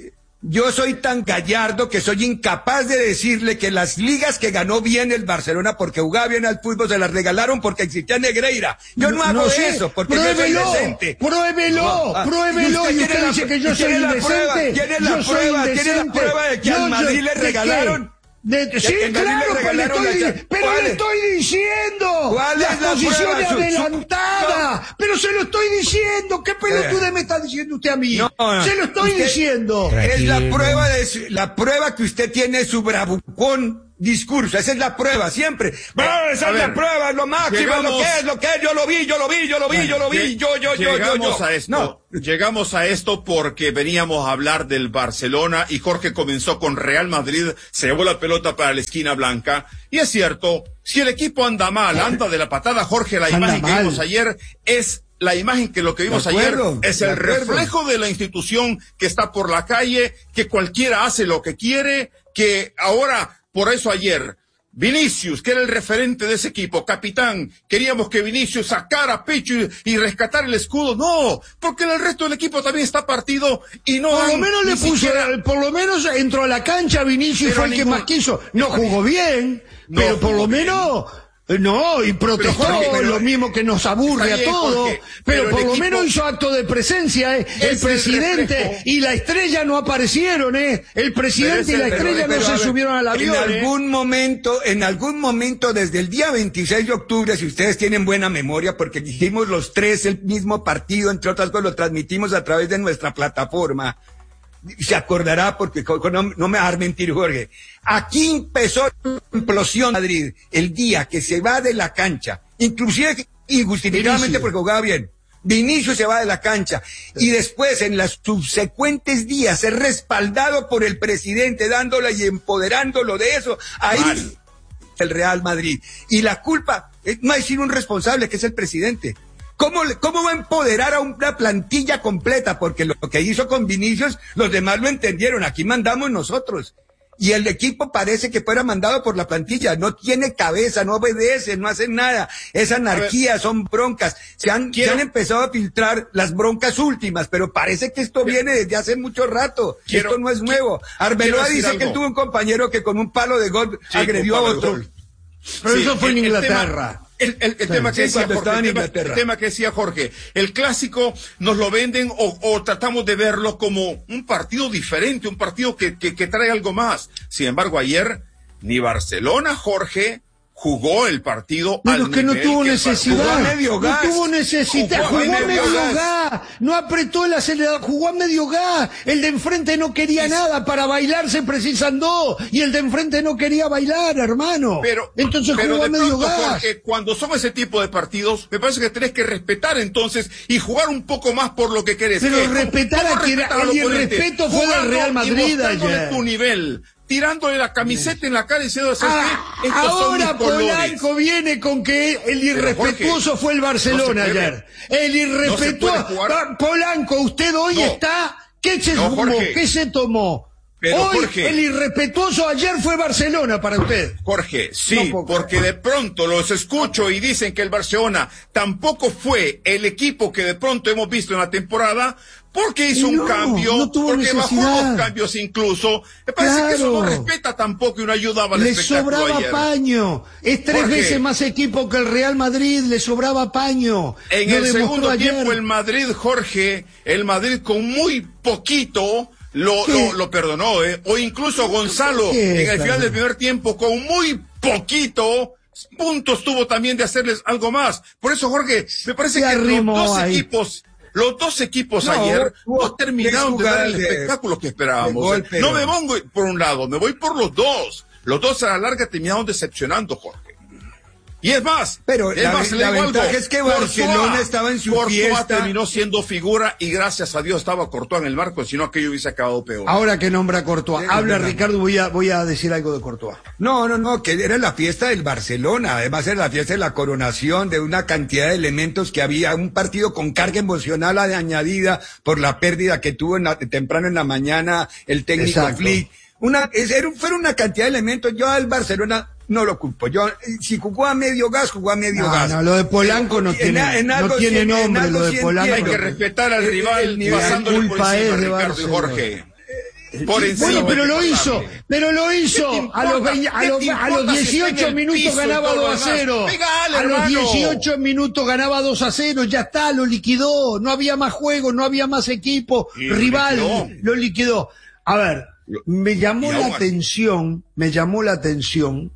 S5: Yo soy tan gallardo que soy incapaz de decirle que las ligas que ganó bien el Barcelona porque jugaba bien al fútbol se las regalaron porque existía Negreira. Yo no, no hago no sé. eso porque
S4: pruébelo,
S5: yo soy decente.
S4: Pruébelo, no, ah, pruébelo. Y usted, y usted dice la, que yo soy indecente.
S5: Tiene la prueba, tiene la prueba de que yo, al Madrid yo, le regalaron.
S4: De, sí, claro, pero, le estoy, pero le estoy diciendo
S5: ¿Cuál
S4: la
S5: es la
S4: posición
S5: prueba?
S4: adelantada,
S5: no.
S4: pero se lo estoy diciendo. ¿Qué pelotude eh. me está diciendo usted a mí?
S5: No, no,
S4: se lo estoy
S5: usted,
S4: diciendo.
S5: Es la prueba de su, la prueba que usted tiene su bravucón discurso, esa es la prueba, siempre. Bueno, esa a es ver, la prueba, es lo máximo, llegamos, lo que es, lo que es, yo lo vi, yo lo vi, yo lo vi, yo lo vi, yo, yo, yo,
S6: llegamos
S5: yo, yo.
S6: a esto,
S5: no.
S6: Llegamos a esto porque veníamos a hablar del Barcelona y Jorge comenzó con Real Madrid, se llevó la pelota para la esquina blanca, y es cierto, si el equipo anda mal, anda de la patada, Jorge, la imagen que vimos ayer es la imagen que lo que vimos acuerdo, ayer es el reflejo de la institución que está por la calle, que cualquiera hace lo que quiere, que ahora, por eso ayer, Vinicius, que era el referente de ese equipo, capitán, queríamos que Vinicius sacara pecho y, y rescatara el escudo. No, porque el resto del equipo también está partido y no.
S4: Por lo menos le puso, siquiera... por lo menos entró a la cancha Vinicius, fue el ningún... que más quiso. No jugó bien, no pero por lo menos. No, y protestó, pero Jorge, pero, lo mismo que nos aburre bien, a todos, pero, pero por lo equipo, menos hizo acto de presencia, ¿eh? El presidente el y la estrella no aparecieron, ¿eh? El presidente y la estrella pero, pero, no se ver, subieron al avión.
S5: En algún ¿eh? momento, en algún momento, desde el día veintiséis de octubre, si ustedes tienen buena memoria, porque hicimos los tres el mismo partido, entre otras cosas, lo transmitimos a través de nuestra plataforma. Se acordará porque no, no me va a dejar mentir, Jorge. Aquí empezó la implosión de Madrid el día que se va de la cancha, inclusive injustificadamente porque jugaba bien. Vinicius se va de la cancha y después en los subsecuentes días es respaldado por el presidente dándole y empoderándolo de eso. Ahí Mal. el Real Madrid. Y la culpa, no hay sino un responsable que es el presidente. ¿Cómo, ¿Cómo va a empoderar a una plantilla completa? Porque lo que hizo con Vinicius, los demás lo entendieron. Aquí mandamos nosotros. Y el equipo parece que fuera mandado por la plantilla. No tiene cabeza, no obedece, no hace nada. Es anarquía, son broncas. Se han, quiero... se han empezado a filtrar las broncas últimas, pero parece que esto viene desde hace mucho rato. Quiero... Esto no es nuevo. Arbeloa dice algo. que él tuvo un compañero que con un palo de golf sí, agredió a otro.
S4: Pero sí, eso fue en Inglaterra.
S6: El, el, el, tema que decía Jorge, el, tema, el tema que decía Jorge, el clásico nos lo venden o, o tratamos de verlo como un partido diferente, un partido que, que, que trae algo más. Sin embargo, ayer ni Barcelona, Jorge, jugó el partido
S4: pero
S6: al
S4: es que no tuvo
S6: que
S4: necesidad,
S6: jugó a
S4: medio gas. no tuvo necesidad, jugó, jugó a medio, medio gas. gas, no apretó el acelerador, jugó a medio gas, el de enfrente no quería sí. nada, para bailar se precisan dos, y el de enfrente no quería bailar, hermano,
S6: pero,
S4: entonces
S6: pero
S4: jugó a medio
S6: pronto,
S4: gas.
S6: Jorge, cuando son ese tipo de partidos, me parece que tenés que respetar entonces, y jugar un poco más por lo que querés.
S4: Pero
S6: ¿Qué?
S4: respetar ¿Cómo, a quien, y el respeto fue del Real Madrid ayer.
S6: tu nivel. Tirándole la camiseta en la cara y diciendo,
S4: ah,
S6: ¿qué?
S4: Ahora Polanco viene con que el irrespetuoso Jorge, fue el Barcelona no ayer. El irrespetuoso. No Polanco, usted hoy no. está. ¿Qué se
S6: no,
S4: tomó? ¿Qué se tomó?
S6: Pero,
S4: hoy
S6: Jorge,
S4: el irrespetuoso ayer fue Barcelona para usted.
S6: Jorge, sí, no porque de pronto los escucho y dicen que el Barcelona tampoco fue el equipo que de pronto hemos visto en la temporada. Porque hizo no, un cambio,
S4: no tuvo
S6: porque
S4: necesidad.
S6: bajó dos cambios incluso. Me parece claro. que eso no respeta tampoco y no ayudaba al
S4: le
S6: espectáculo
S4: sobraba
S6: ayer.
S4: paño. Es tres Jorge, veces más equipo que el Real Madrid, le sobraba paño.
S6: En
S4: Lo
S6: el segundo
S4: ayer.
S6: tiempo el Madrid, Jorge, el Madrid con muy poquito lo, lo, lo perdonó, ¿eh? O incluso Gonzalo en el final del primer tiempo con muy poquito puntos tuvo también de hacerles algo más. Por eso, Jorge, me parece que los dos ahí. equipos... Los dos equipos no, ayer no terminaron de dar el de, espectáculo que esperábamos. Golpe, no me pongo por un lado, me voy por los dos. Los dos a la larga terminaron decepcionando, Jorge. Y es más,
S5: pero
S6: es
S5: la,
S6: más,
S5: la ventaja algo. es que Barcelona Courtois,
S6: estaba en su Courtois fiesta. terminó siendo figura y gracias a Dios estaba Courtois en el marco, si no aquello hubiese acabado peor.
S4: Ahora que nombra Courtois, habla Ricardo, voy a, voy a decir algo de Courtois.
S5: No, no, no, que era la fiesta del Barcelona, además era la fiesta de la coronación, de una cantidad de elementos que había, un partido con carga emocional añadida por la pérdida que tuvo en la, temprano en la mañana el técnico Flick. Una, era, fueron una cantidad de elementos, yo al Barcelona no lo culpo. Yo, si jugó a medio gas, jugó a medio
S4: no,
S5: gas.
S4: No, lo de Polanco no tiene, en, en no tiene sí, nombre, lo de Polanco.
S6: Hay que respetar al rival,
S5: el, el,
S6: pasándole por encima a Ricardo y Jorge. Por
S4: sí,
S6: encima
S4: bueno, pero
S6: de
S4: lo
S6: Portable.
S4: hizo, pero lo hizo. A los, veinte, a los, a los dieciocho minutos ganaba dos a cero. A los dieciocho minutos ganaba dos a cero, ya está, lo liquidó. No había más juego, no había más equipo.
S6: Y lo
S4: rival
S6: liquidó.
S4: lo liquidó. A ver, me llamó la atención, me llamó la atención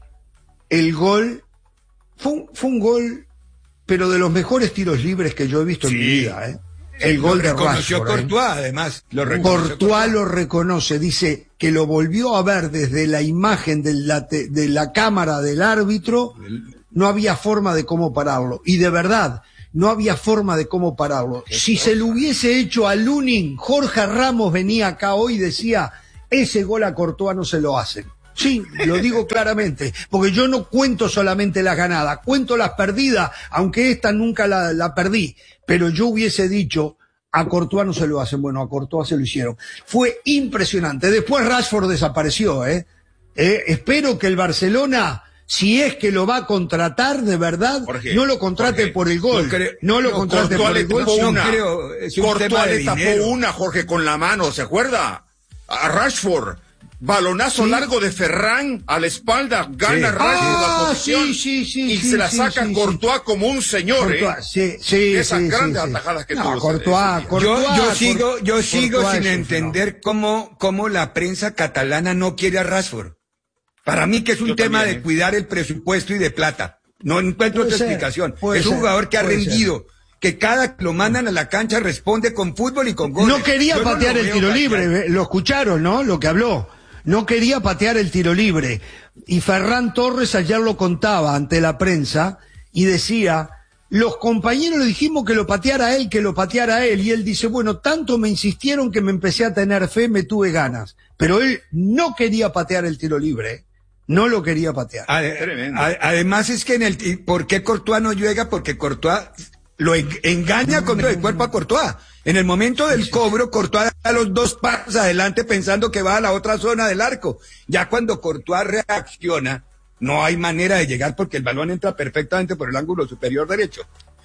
S4: el gol. Fue un, fue un gol, pero de los mejores tiros libres que yo he visto
S5: Sí.
S4: en mi vida, ¿eh? El gol de
S5: reconoció
S4: Rashford.
S5: Courtois,
S4: ¿eh?
S5: además. Lo reconoció
S4: Courtois lo reconoce, dice que lo volvió a ver desde la imagen de la, te- de la cámara del árbitro, no había forma de cómo pararlo. Y de verdad, no había forma de cómo pararlo. Si se lo hubiese hecho a Lunin, Jorge Ramos venía acá hoy y decía, ese gol a Courtois no se lo hacen. Sí, lo digo claramente, porque yo no cuento solamente las ganadas, cuento las perdidas, aunque esta nunca la, la perdí, pero yo hubiese dicho, a Courtois no se lo hacen, bueno, a Courtois se lo hicieron. Fue impresionante. Después Rashford desapareció, ¿eh? eh espero que el Barcelona, si es que lo va a contratar de verdad,
S6: Jorge,
S4: no lo contrate
S6: Jorge,
S4: por el gol,
S5: no creo-
S4: no lo
S5: no,
S4: contrate
S6: Courtois
S4: por
S6: le
S4: el gol.
S6: tapó
S4: sino-
S6: una.
S5: creo, es un
S6: Courtois
S5: tema de
S6: le tapó
S5: dinero.
S6: una, Jorge, con la mano, ¿se acuerda? A Rashford. Balonazo
S4: Sí.
S6: largo de Ferran a la espalda, gana
S5: Sí.
S6: Rashford
S4: Ah,
S6: la posición
S4: sí, sí, sí,
S6: y
S4: sí,
S6: se la
S4: sí,
S6: saca
S4: sí,
S6: Courtois como un señor,
S4: Courtois,
S6: ¿eh?
S4: sí, sí,
S6: Esas
S4: sí,
S6: grandes
S4: sí, sí.
S6: atajadas que
S4: No,
S6: tuvo ese-
S4: Courtois,
S6: ese día.
S4: Courtois,
S5: Yo, yo
S4: Cour-
S5: sigo, yo sigo
S4: Courtois
S5: sin
S4: es un
S5: entender cómo, cómo la prensa catalana no quiere a Rashford. Para mí que es un
S6: Yo
S5: tema
S6: también,
S5: de
S6: ¿eh?
S5: cuidar el presupuesto y de plata. No encuentro
S4: Puede
S5: otra
S4: ser,
S5: explicación.
S4: puede
S5: Es un
S4: ser,
S5: jugador que ha
S4: puede ser.
S5: rendido, que cada que lo mandan a la cancha responde con fútbol y con goles.
S4: No quería
S5: Yo no
S4: patear
S5: lo
S4: el
S5: veo
S4: tiro
S5: patear.
S4: libre, eh, lo escucharon, ¿no? Lo que habló. No quería patear el tiro libre. Y Ferran Torres ayer lo contaba ante la prensa y decía, los compañeros le dijimos que lo pateara él, que lo pateara él. Y él dice, bueno, tanto me insistieron que me empecé a tener fe, me tuve ganas. Pero él no quería patear el tiro libre, ¿eh? No lo quería patear.
S5: Ade-
S6: Tremendo.
S5: a- Además es que en el, y ¿por qué Courtois no llega? Porque Courtois lo en- engaña con el cuerpo a Courtois. En el momento del cobro, Courtois da los dos pasos adelante pensando que va a la otra zona del arco. Ya cuando Courtois reacciona, no hay manera de llegar porque el balón entra perfectamente por el ángulo superior derecho.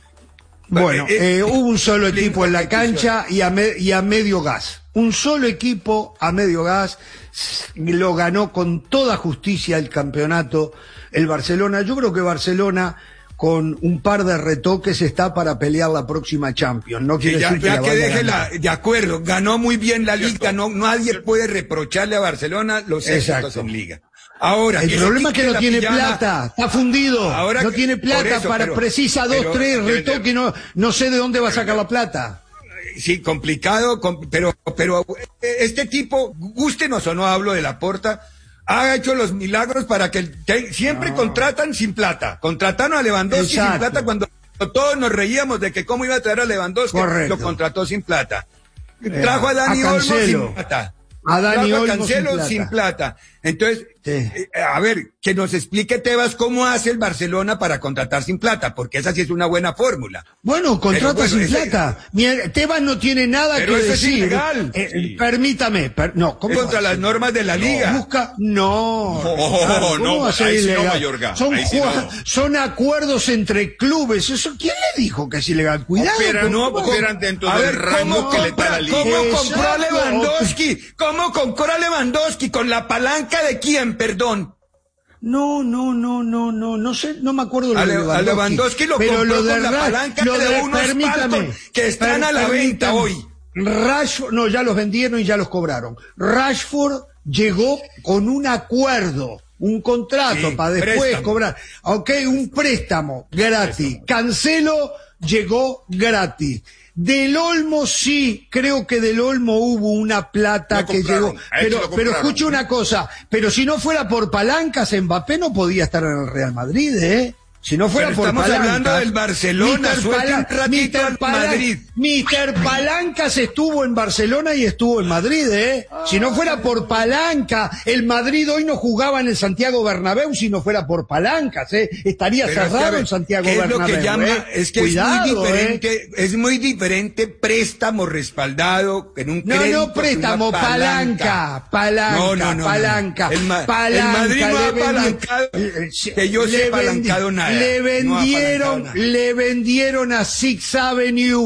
S4: Bueno,
S5: Eh,
S4: eh, hubo un solo
S5: linda
S4: equipo en la
S5: repetición.
S4: cancha y a, me- y a medio gas. Un solo equipo a medio gas s- lo ganó con toda justicia el campeonato el Barcelona. Yo creo que Barcelona con un par de retoques está para pelear la próxima Champions. No
S5: Que
S4: quiere
S5: ya,
S4: decir que
S5: ya
S4: la
S5: que
S4: vaya a
S5: deje
S4: ganar.
S5: la, de acuerdo, ganó muy bien la
S6: Cierto.
S5: liga, no, nadie puede reprocharle a Barcelona los éxitos
S4: Exacto.
S5: en liga. Ahora,
S4: El
S5: que
S4: problema es que
S5: se
S4: no
S5: quite
S4: tiene
S5: la pijama,
S4: plata, está fundido,
S5: Ahora
S4: no
S5: que-
S4: tiene plata
S5: por eso,
S4: para
S5: pero-
S4: precisa dos,
S5: pero-
S4: tres
S6: pero-
S4: retoques, no, no sé de dónde va a sacar la plata.
S5: Sí, complicado, com- pero, pero eh, este tipo, gústenos o no hablo de Laporta, ha hecho los milagros para que te- siempre contratan sin plata. Contrataron a Lewandowski
S4: Exacto.
S5: sin plata cuando todos nos reíamos de que cómo iba a traer a Lewandowski,
S4: Correcto.
S5: lo contrató sin plata.
S4: Eh,
S5: Trajo a Dani
S4: a
S5: Olmo
S4: Cancelo.
S5: sin plata.
S4: A Dani
S5: Trajo a
S4: Olmo
S5: Cancelo
S4: sin plata.
S5: sin plata. Entonces,
S4: Sí.
S5: eh, a ver, que nos explique Tebas cómo hace el Barcelona para contratar sin plata, porque esa sí es una buena fórmula.
S4: Bueno, contrata
S5: Pero bueno,
S4: sin
S5: ese-
S4: plata. Mira, Tebas no tiene nada
S5: Pero
S4: que
S5: eso es
S4: decir.
S5: ilegal.
S4: Eh,
S6: Sí.
S4: Permítame, per- no, ¿cómo
S5: Contra
S4: va a
S5: las
S4: ser?
S5: normas de la liga.
S4: Busca, no.
S6: No,
S4: Ricardo, ¿cómo
S6: no,
S4: va a ser
S6: ahí sí no,
S4: ilegal?
S6: Mayorga,
S4: son,
S6: ahí sí
S4: jua-
S6: no.
S4: son acuerdos entre clubes. Eso, ¿quién le dijo que es ilegal? Cuidado.
S6: Operan,
S4: ¿cómo-
S6: no,
S4: cómo-
S6: operan dentro
S5: A
S6: del
S5: ver,
S6: rango
S5: ¿cómo,
S6: que le da
S5: compra-
S6: la liga.
S5: ¿cómo compró a
S4: Exacto.
S5: Lewandowski? ¿Cómo compró a Lewandowski? ¿Con la palanca de quién, perdón?
S4: No, no, no, no, no, no sé, no me acuerdo lo
S5: A,
S4: de
S5: Le-
S4: Lewandowski.
S5: a Lewandowski lo
S4: pero
S5: compró
S4: lo de
S5: con la
S4: Ra-
S5: palanca
S4: lo
S5: de,
S4: de-
S5: unos
S4: permítame,
S5: palcos que están
S4: per-
S5: a la venta
S4: permítame.
S5: hoy.
S4: Rashford, no, ya los vendieron y ya los cobraron. Rashford llegó con un acuerdo, un contrato
S5: Sí,
S4: para después
S5: préstamo.
S4: cobrar. Ok, un préstamo gratis. Cancelo llegó gratis. Del Olmo sí, creo que del Olmo hubo una plata
S6: Lo
S4: que
S6: compraron,
S4: llegó.
S6: a él se
S4: Pero,
S6: lo
S4: pero
S6: compraron.
S4: escuche una cosa, pero si no fuera por palancas, Mbappé no podía estar en el Real Madrid, ¿eh? Si no fuera
S5: Pero
S4: por
S5: estamos
S4: palancas.
S5: hablando del Barcelona,
S4: Mister
S5: suelte un
S4: Pala-
S5: ratito
S4: Mister
S5: al
S4: Pala-
S5: Madrid.
S4: Mister Palancas estuvo en Barcelona y estuvo en Madrid, ¿eh? Si no fuera por palanca, el Madrid hoy no jugaba en el Santiago Bernabéu si no fuera por palancas, ¿eh? Estaría
S5: Pero es que, a
S4: cerrado
S5: ver,
S4: el Santiago
S5: ¿qué es
S4: Bernabéu.
S5: lo que llama?
S4: ¿eh?
S5: Es que
S4: Cuidado,
S5: es muy
S4: ¿eh?
S5: diferente, es muy diferente préstamo respaldado en un
S4: No,
S5: crédito
S4: no, préstamo,
S5: que una
S4: palanca, palanca,
S5: No, no, no, no.
S4: palanca,
S5: El, Ma- el
S4: palanca.
S5: Madrid no
S4: le
S5: ha
S4: vendi-
S5: apalancado,
S4: eh,
S5: que yo
S4: le
S5: sé
S4: vendi-
S5: apalancado nada.
S4: Le
S5: No ha
S4: vendieron,
S5: apalancado nada.
S4: le vendieron a Sixth Avenue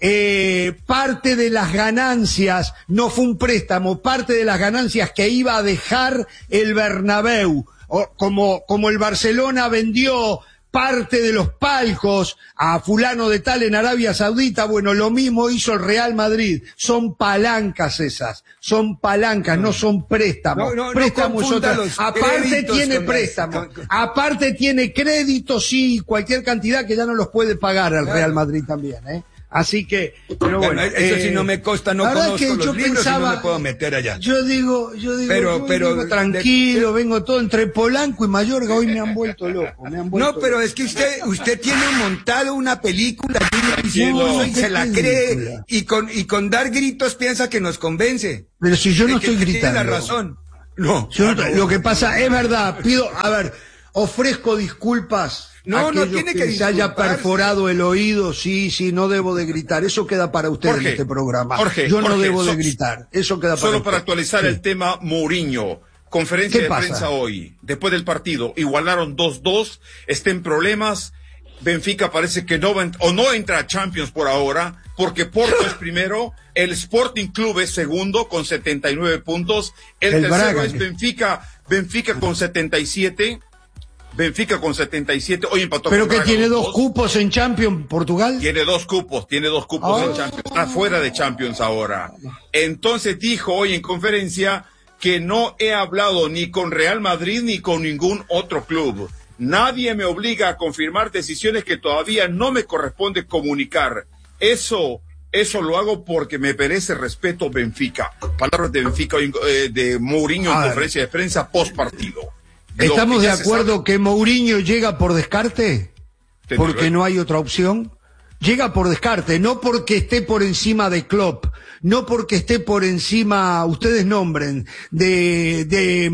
S4: eh, parte de las ganancias, no fue un préstamo, parte de las ganancias que iba a dejar el Bernabéu, o, como, como el Barcelona vendió parte de los palcos a fulano de tal en Arabia Saudita, bueno, lo mismo hizo el Real Madrid. Son palancas esas, son palancas, no, no son préstamos. No, no, préstamos no otra. Aparte tiene préstamos, con... aparte tiene créditos, sí, cualquier cantidad que ya no los puede pagar el Real Madrid también, ¿eh? Así que, pero bueno,
S5: bueno eso
S4: eh,
S5: sí no me consta, no conozco que los libros pensaba, y no me puedo meter allá.
S4: Yo digo, yo digo,
S5: pero,
S4: yo
S5: pero,
S4: vengo tranquilo, de, vengo todo entre Polanco y Mayorga, hoy me han vuelto loco, me han vuelto
S5: No, pero
S4: loco.
S5: es que usted, usted tiene montado una película y, no, y se la cree, y con, y con dar gritos piensa que nos convence.
S4: Pero si yo no estoy
S5: que
S4: gritando.
S5: Tiene la razón. No.
S4: Yo no, lo que pasa, es verdad, pido, a ver, ofrezco disculpas.
S5: No, no tiene que,
S4: que se haya perforado el oído, sí, sí, no debo de gritar. Eso queda para usted Jorge, en este programa.
S6: Jorge,
S4: Yo no
S6: Jorge,
S4: debo
S6: so,
S4: de gritar. Eso queda para
S6: Solo
S4: usted.
S6: para actualizar sí. el tema Mourinho. Conferencia de
S4: pasa?
S6: prensa hoy, después del partido. Igualaron dos dos, está en problemas. Benfica parece que no va o no entra a Champions por ahora, porque Porto es primero, el Sporting Club es segundo con setenta y nueve puntos, el, el tercero Braga, es Benfica, Benfica con setenta y siete. Benfica con setenta y siete, hoy empató.
S4: Pero que tiene dos, dos cupos en Champions, Portugal.
S6: Tiene dos cupos, tiene dos cupos oh. en Champions, está fuera de Champions ahora. Entonces dijo hoy en conferencia que no he hablado ni con Real Madrid ni con ningún otro club. Nadie me obliga a confirmar decisiones que todavía no me corresponde comunicar. Eso, eso lo hago porque me merece respeto Benfica. Palabras de Benfica, eh, de Mourinho en conferencia de prensa post partido.
S4: ¿Estamos de acuerdo que Mourinho llega por descarte? Porque no hay otra opción. Llega por descarte, no porque esté por encima de Klopp, no porque esté por encima, ustedes nombren, de, de,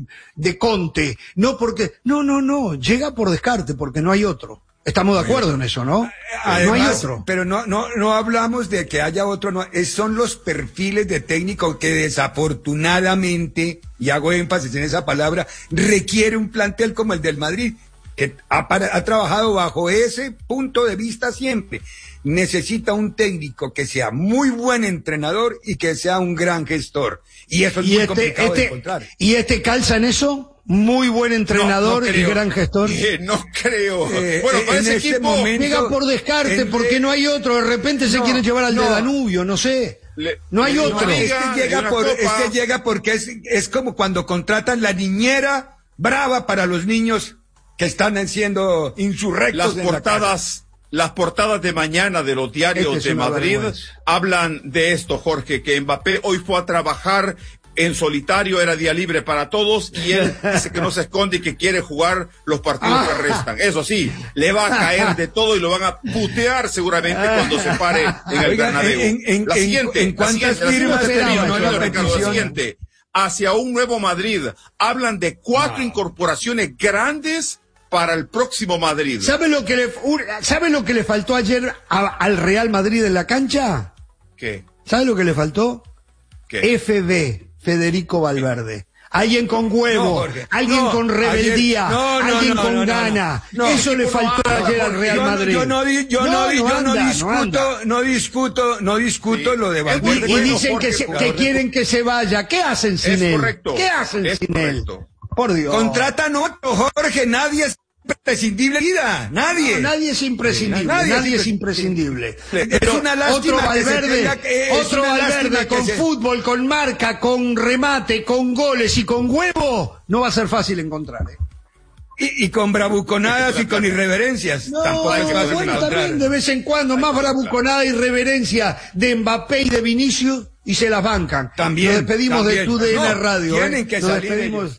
S4: de Conte, no porque, no, no, no, llega por descarte porque no hay otro. Estamos de acuerdo en eso, ¿no?
S5: Además,
S4: no hay otro.
S5: Pero no, no, no hablamos de que haya otro, no, es, son los perfiles de técnico que desafortunadamente, y hago énfasis en esa palabra, requiere un plantel como el del Madrid, que ha, ha trabajado bajo ese punto de vista siempre. Necesita un técnico que sea muy buen entrenador y que sea un gran gestor. Y eso es muy este, complicado
S4: este,
S5: de encontrar.
S4: ¿Y este calza en eso? Muy buen entrenador no, no y gran gestor.
S6: Eh, no creo.
S5: Eh,
S6: bueno, para
S5: en
S6: ese
S5: este
S6: equipo
S5: momento,
S4: llega por descarte
S5: en,
S4: porque no hay otro. De repente se
S5: no,
S4: quieren llevar al
S5: no,
S4: de Danubio, no sé.
S6: Le,
S4: no hay otro.
S5: No, es, que llega por, es que llega porque es, es como cuando contratan la niñera brava para los niños que están siendo insurrectos.
S6: Las portadas, las portadas de mañana de los diarios este de Madrid hablan de esto, Jorge, que Mbappé hoy fue a trabajar en solitario, era día libre para todos, y él dice que no se esconde y que quiere jugar los partidos ah, que restan. Eso sí, le va a caer de todo y lo van a putear seguramente cuando se pare en el Bernabéu.
S5: En, en,
S6: la siguiente,
S5: en cuántas
S6: la siguiente,
S5: firmas
S6: termino,
S5: no,
S6: no,
S5: la
S6: Ricardo, la siguiente, hacia un nuevo Madrid. Hablan de cuatro no. incorporaciones grandes para el próximo Madrid.
S4: ¿Sabe lo que le, ¿sabe lo que le faltó ayer a, al Real Madrid en la cancha?
S6: ¿Qué?
S4: ¿Sabe lo que le faltó?
S6: ¿Qué?
S4: F B. Federico Valverde. Alguien con huevo, no, alguien no, con rebeldía, ayer, no, no, alguien no, con gana. Eso le faltó ayer al Real Madrid.
S5: Yo no, yo no, yo no, anda, discuto, no discuto, no discuto sí. lo de Valverde.
S4: Y, y dicen que, se, que quieren que se vaya. ¿Qué hacen sin
S6: es
S4: él?
S6: Correcto.
S4: ¿Qué hacen
S6: es
S4: sin
S6: correcto.
S4: él? Por Dios.
S5: Contratan otro, Jorge, nadie es imprescindible vida, nadie.
S4: No, nadie es imprescindible, nadie, nadie es imprescindible.
S5: Es
S4: Pero
S5: una lástima
S4: otro Valverde,
S5: que se,
S4: otro Valverde con se... fútbol, con marca, con remate, con goles y con huevo, no va a ser fácil encontrar, ¿eh?
S5: Y, y con bravuconadas y con irreverencias.
S4: No,
S5: tampoco es fácil
S4: bueno,
S5: encontrar.
S4: También de vez en cuando, más bravuconada y reverencia de Mbappé y de Vinicius y se las bancan.
S5: También.
S4: Nos despedimos
S5: también.
S4: de tu D N
S5: no,
S4: Radio.
S5: Tienen
S4: ¿eh?
S5: que
S4: Nos
S5: salir
S4: despedimos.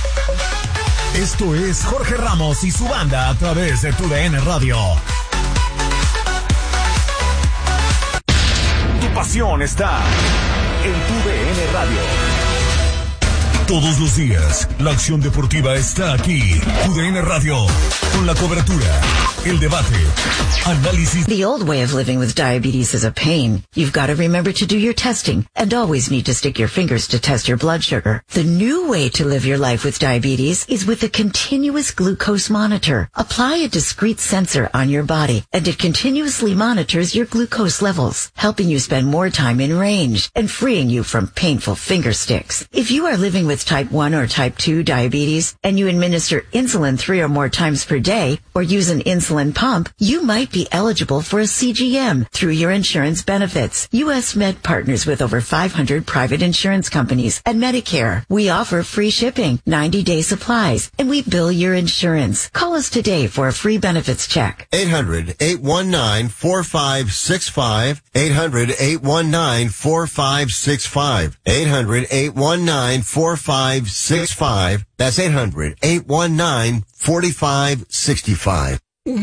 S3: Esto es Jorge Ramos y su banda a través de tu D N Radio.
S8: Tu pasión está en tu D N Radio.
S3: Todos los días, la acción deportiva está aquí. Tu D N Radio, con la cobertura, el debate, análisis.
S1: The old way of living with diabetes is a pain. You've got to remember to do your testing and always need to stick your fingers to test your blood sugar. The new way to live your life with diabetes is with a continuous glucose monitor. Apply a discrete sensor on your body and it continuously monitors your glucose levels, helping you spend more time in range and freeing you from painful finger sticks. If you are living with type one or type two diabetes and you administer insulin three or more times per day or use an insulin pump, you might be eligible for a C G M through your insurance benefits. U S Med partners with over five hundred private insurance companies and Medicare. We offer free shipping, ninety day supplies, and we bill your insurance. Call us today for a free benefits check.
S22: eight hundred, eight one nine, four five six five. eight hundred, eight one nine, four five six five. eight hundred, eight one nine, four five six five. That's eight hundred, eight one nine, four five six five.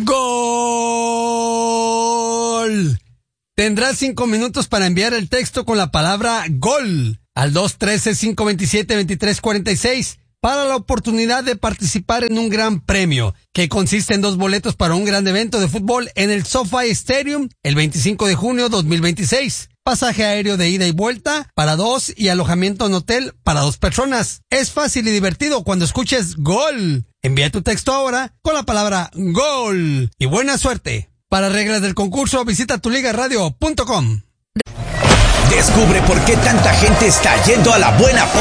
S23: ¡Gol! Tendrás cinco minutos para enviar el texto con la palabra GOL al dos uno tres, cinco dos siete, dos tres cuatro seis para la oportunidad de participar en un gran premio que consiste en dos boletos para un gran evento de fútbol en el SoFi Stadium el veinticinco de junio dos mil veintiséis. Pasaje aéreo de ida y vuelta para dos y alojamiento en hotel para dos personas. Es fácil y divertido cuando escuches GOL. Envía tu texto ahora con la palabra GOL y buena suerte. Para reglas del concurso visita tu liga radio punto com.
S8: Descubre por qué tanta gente está yendo a la buena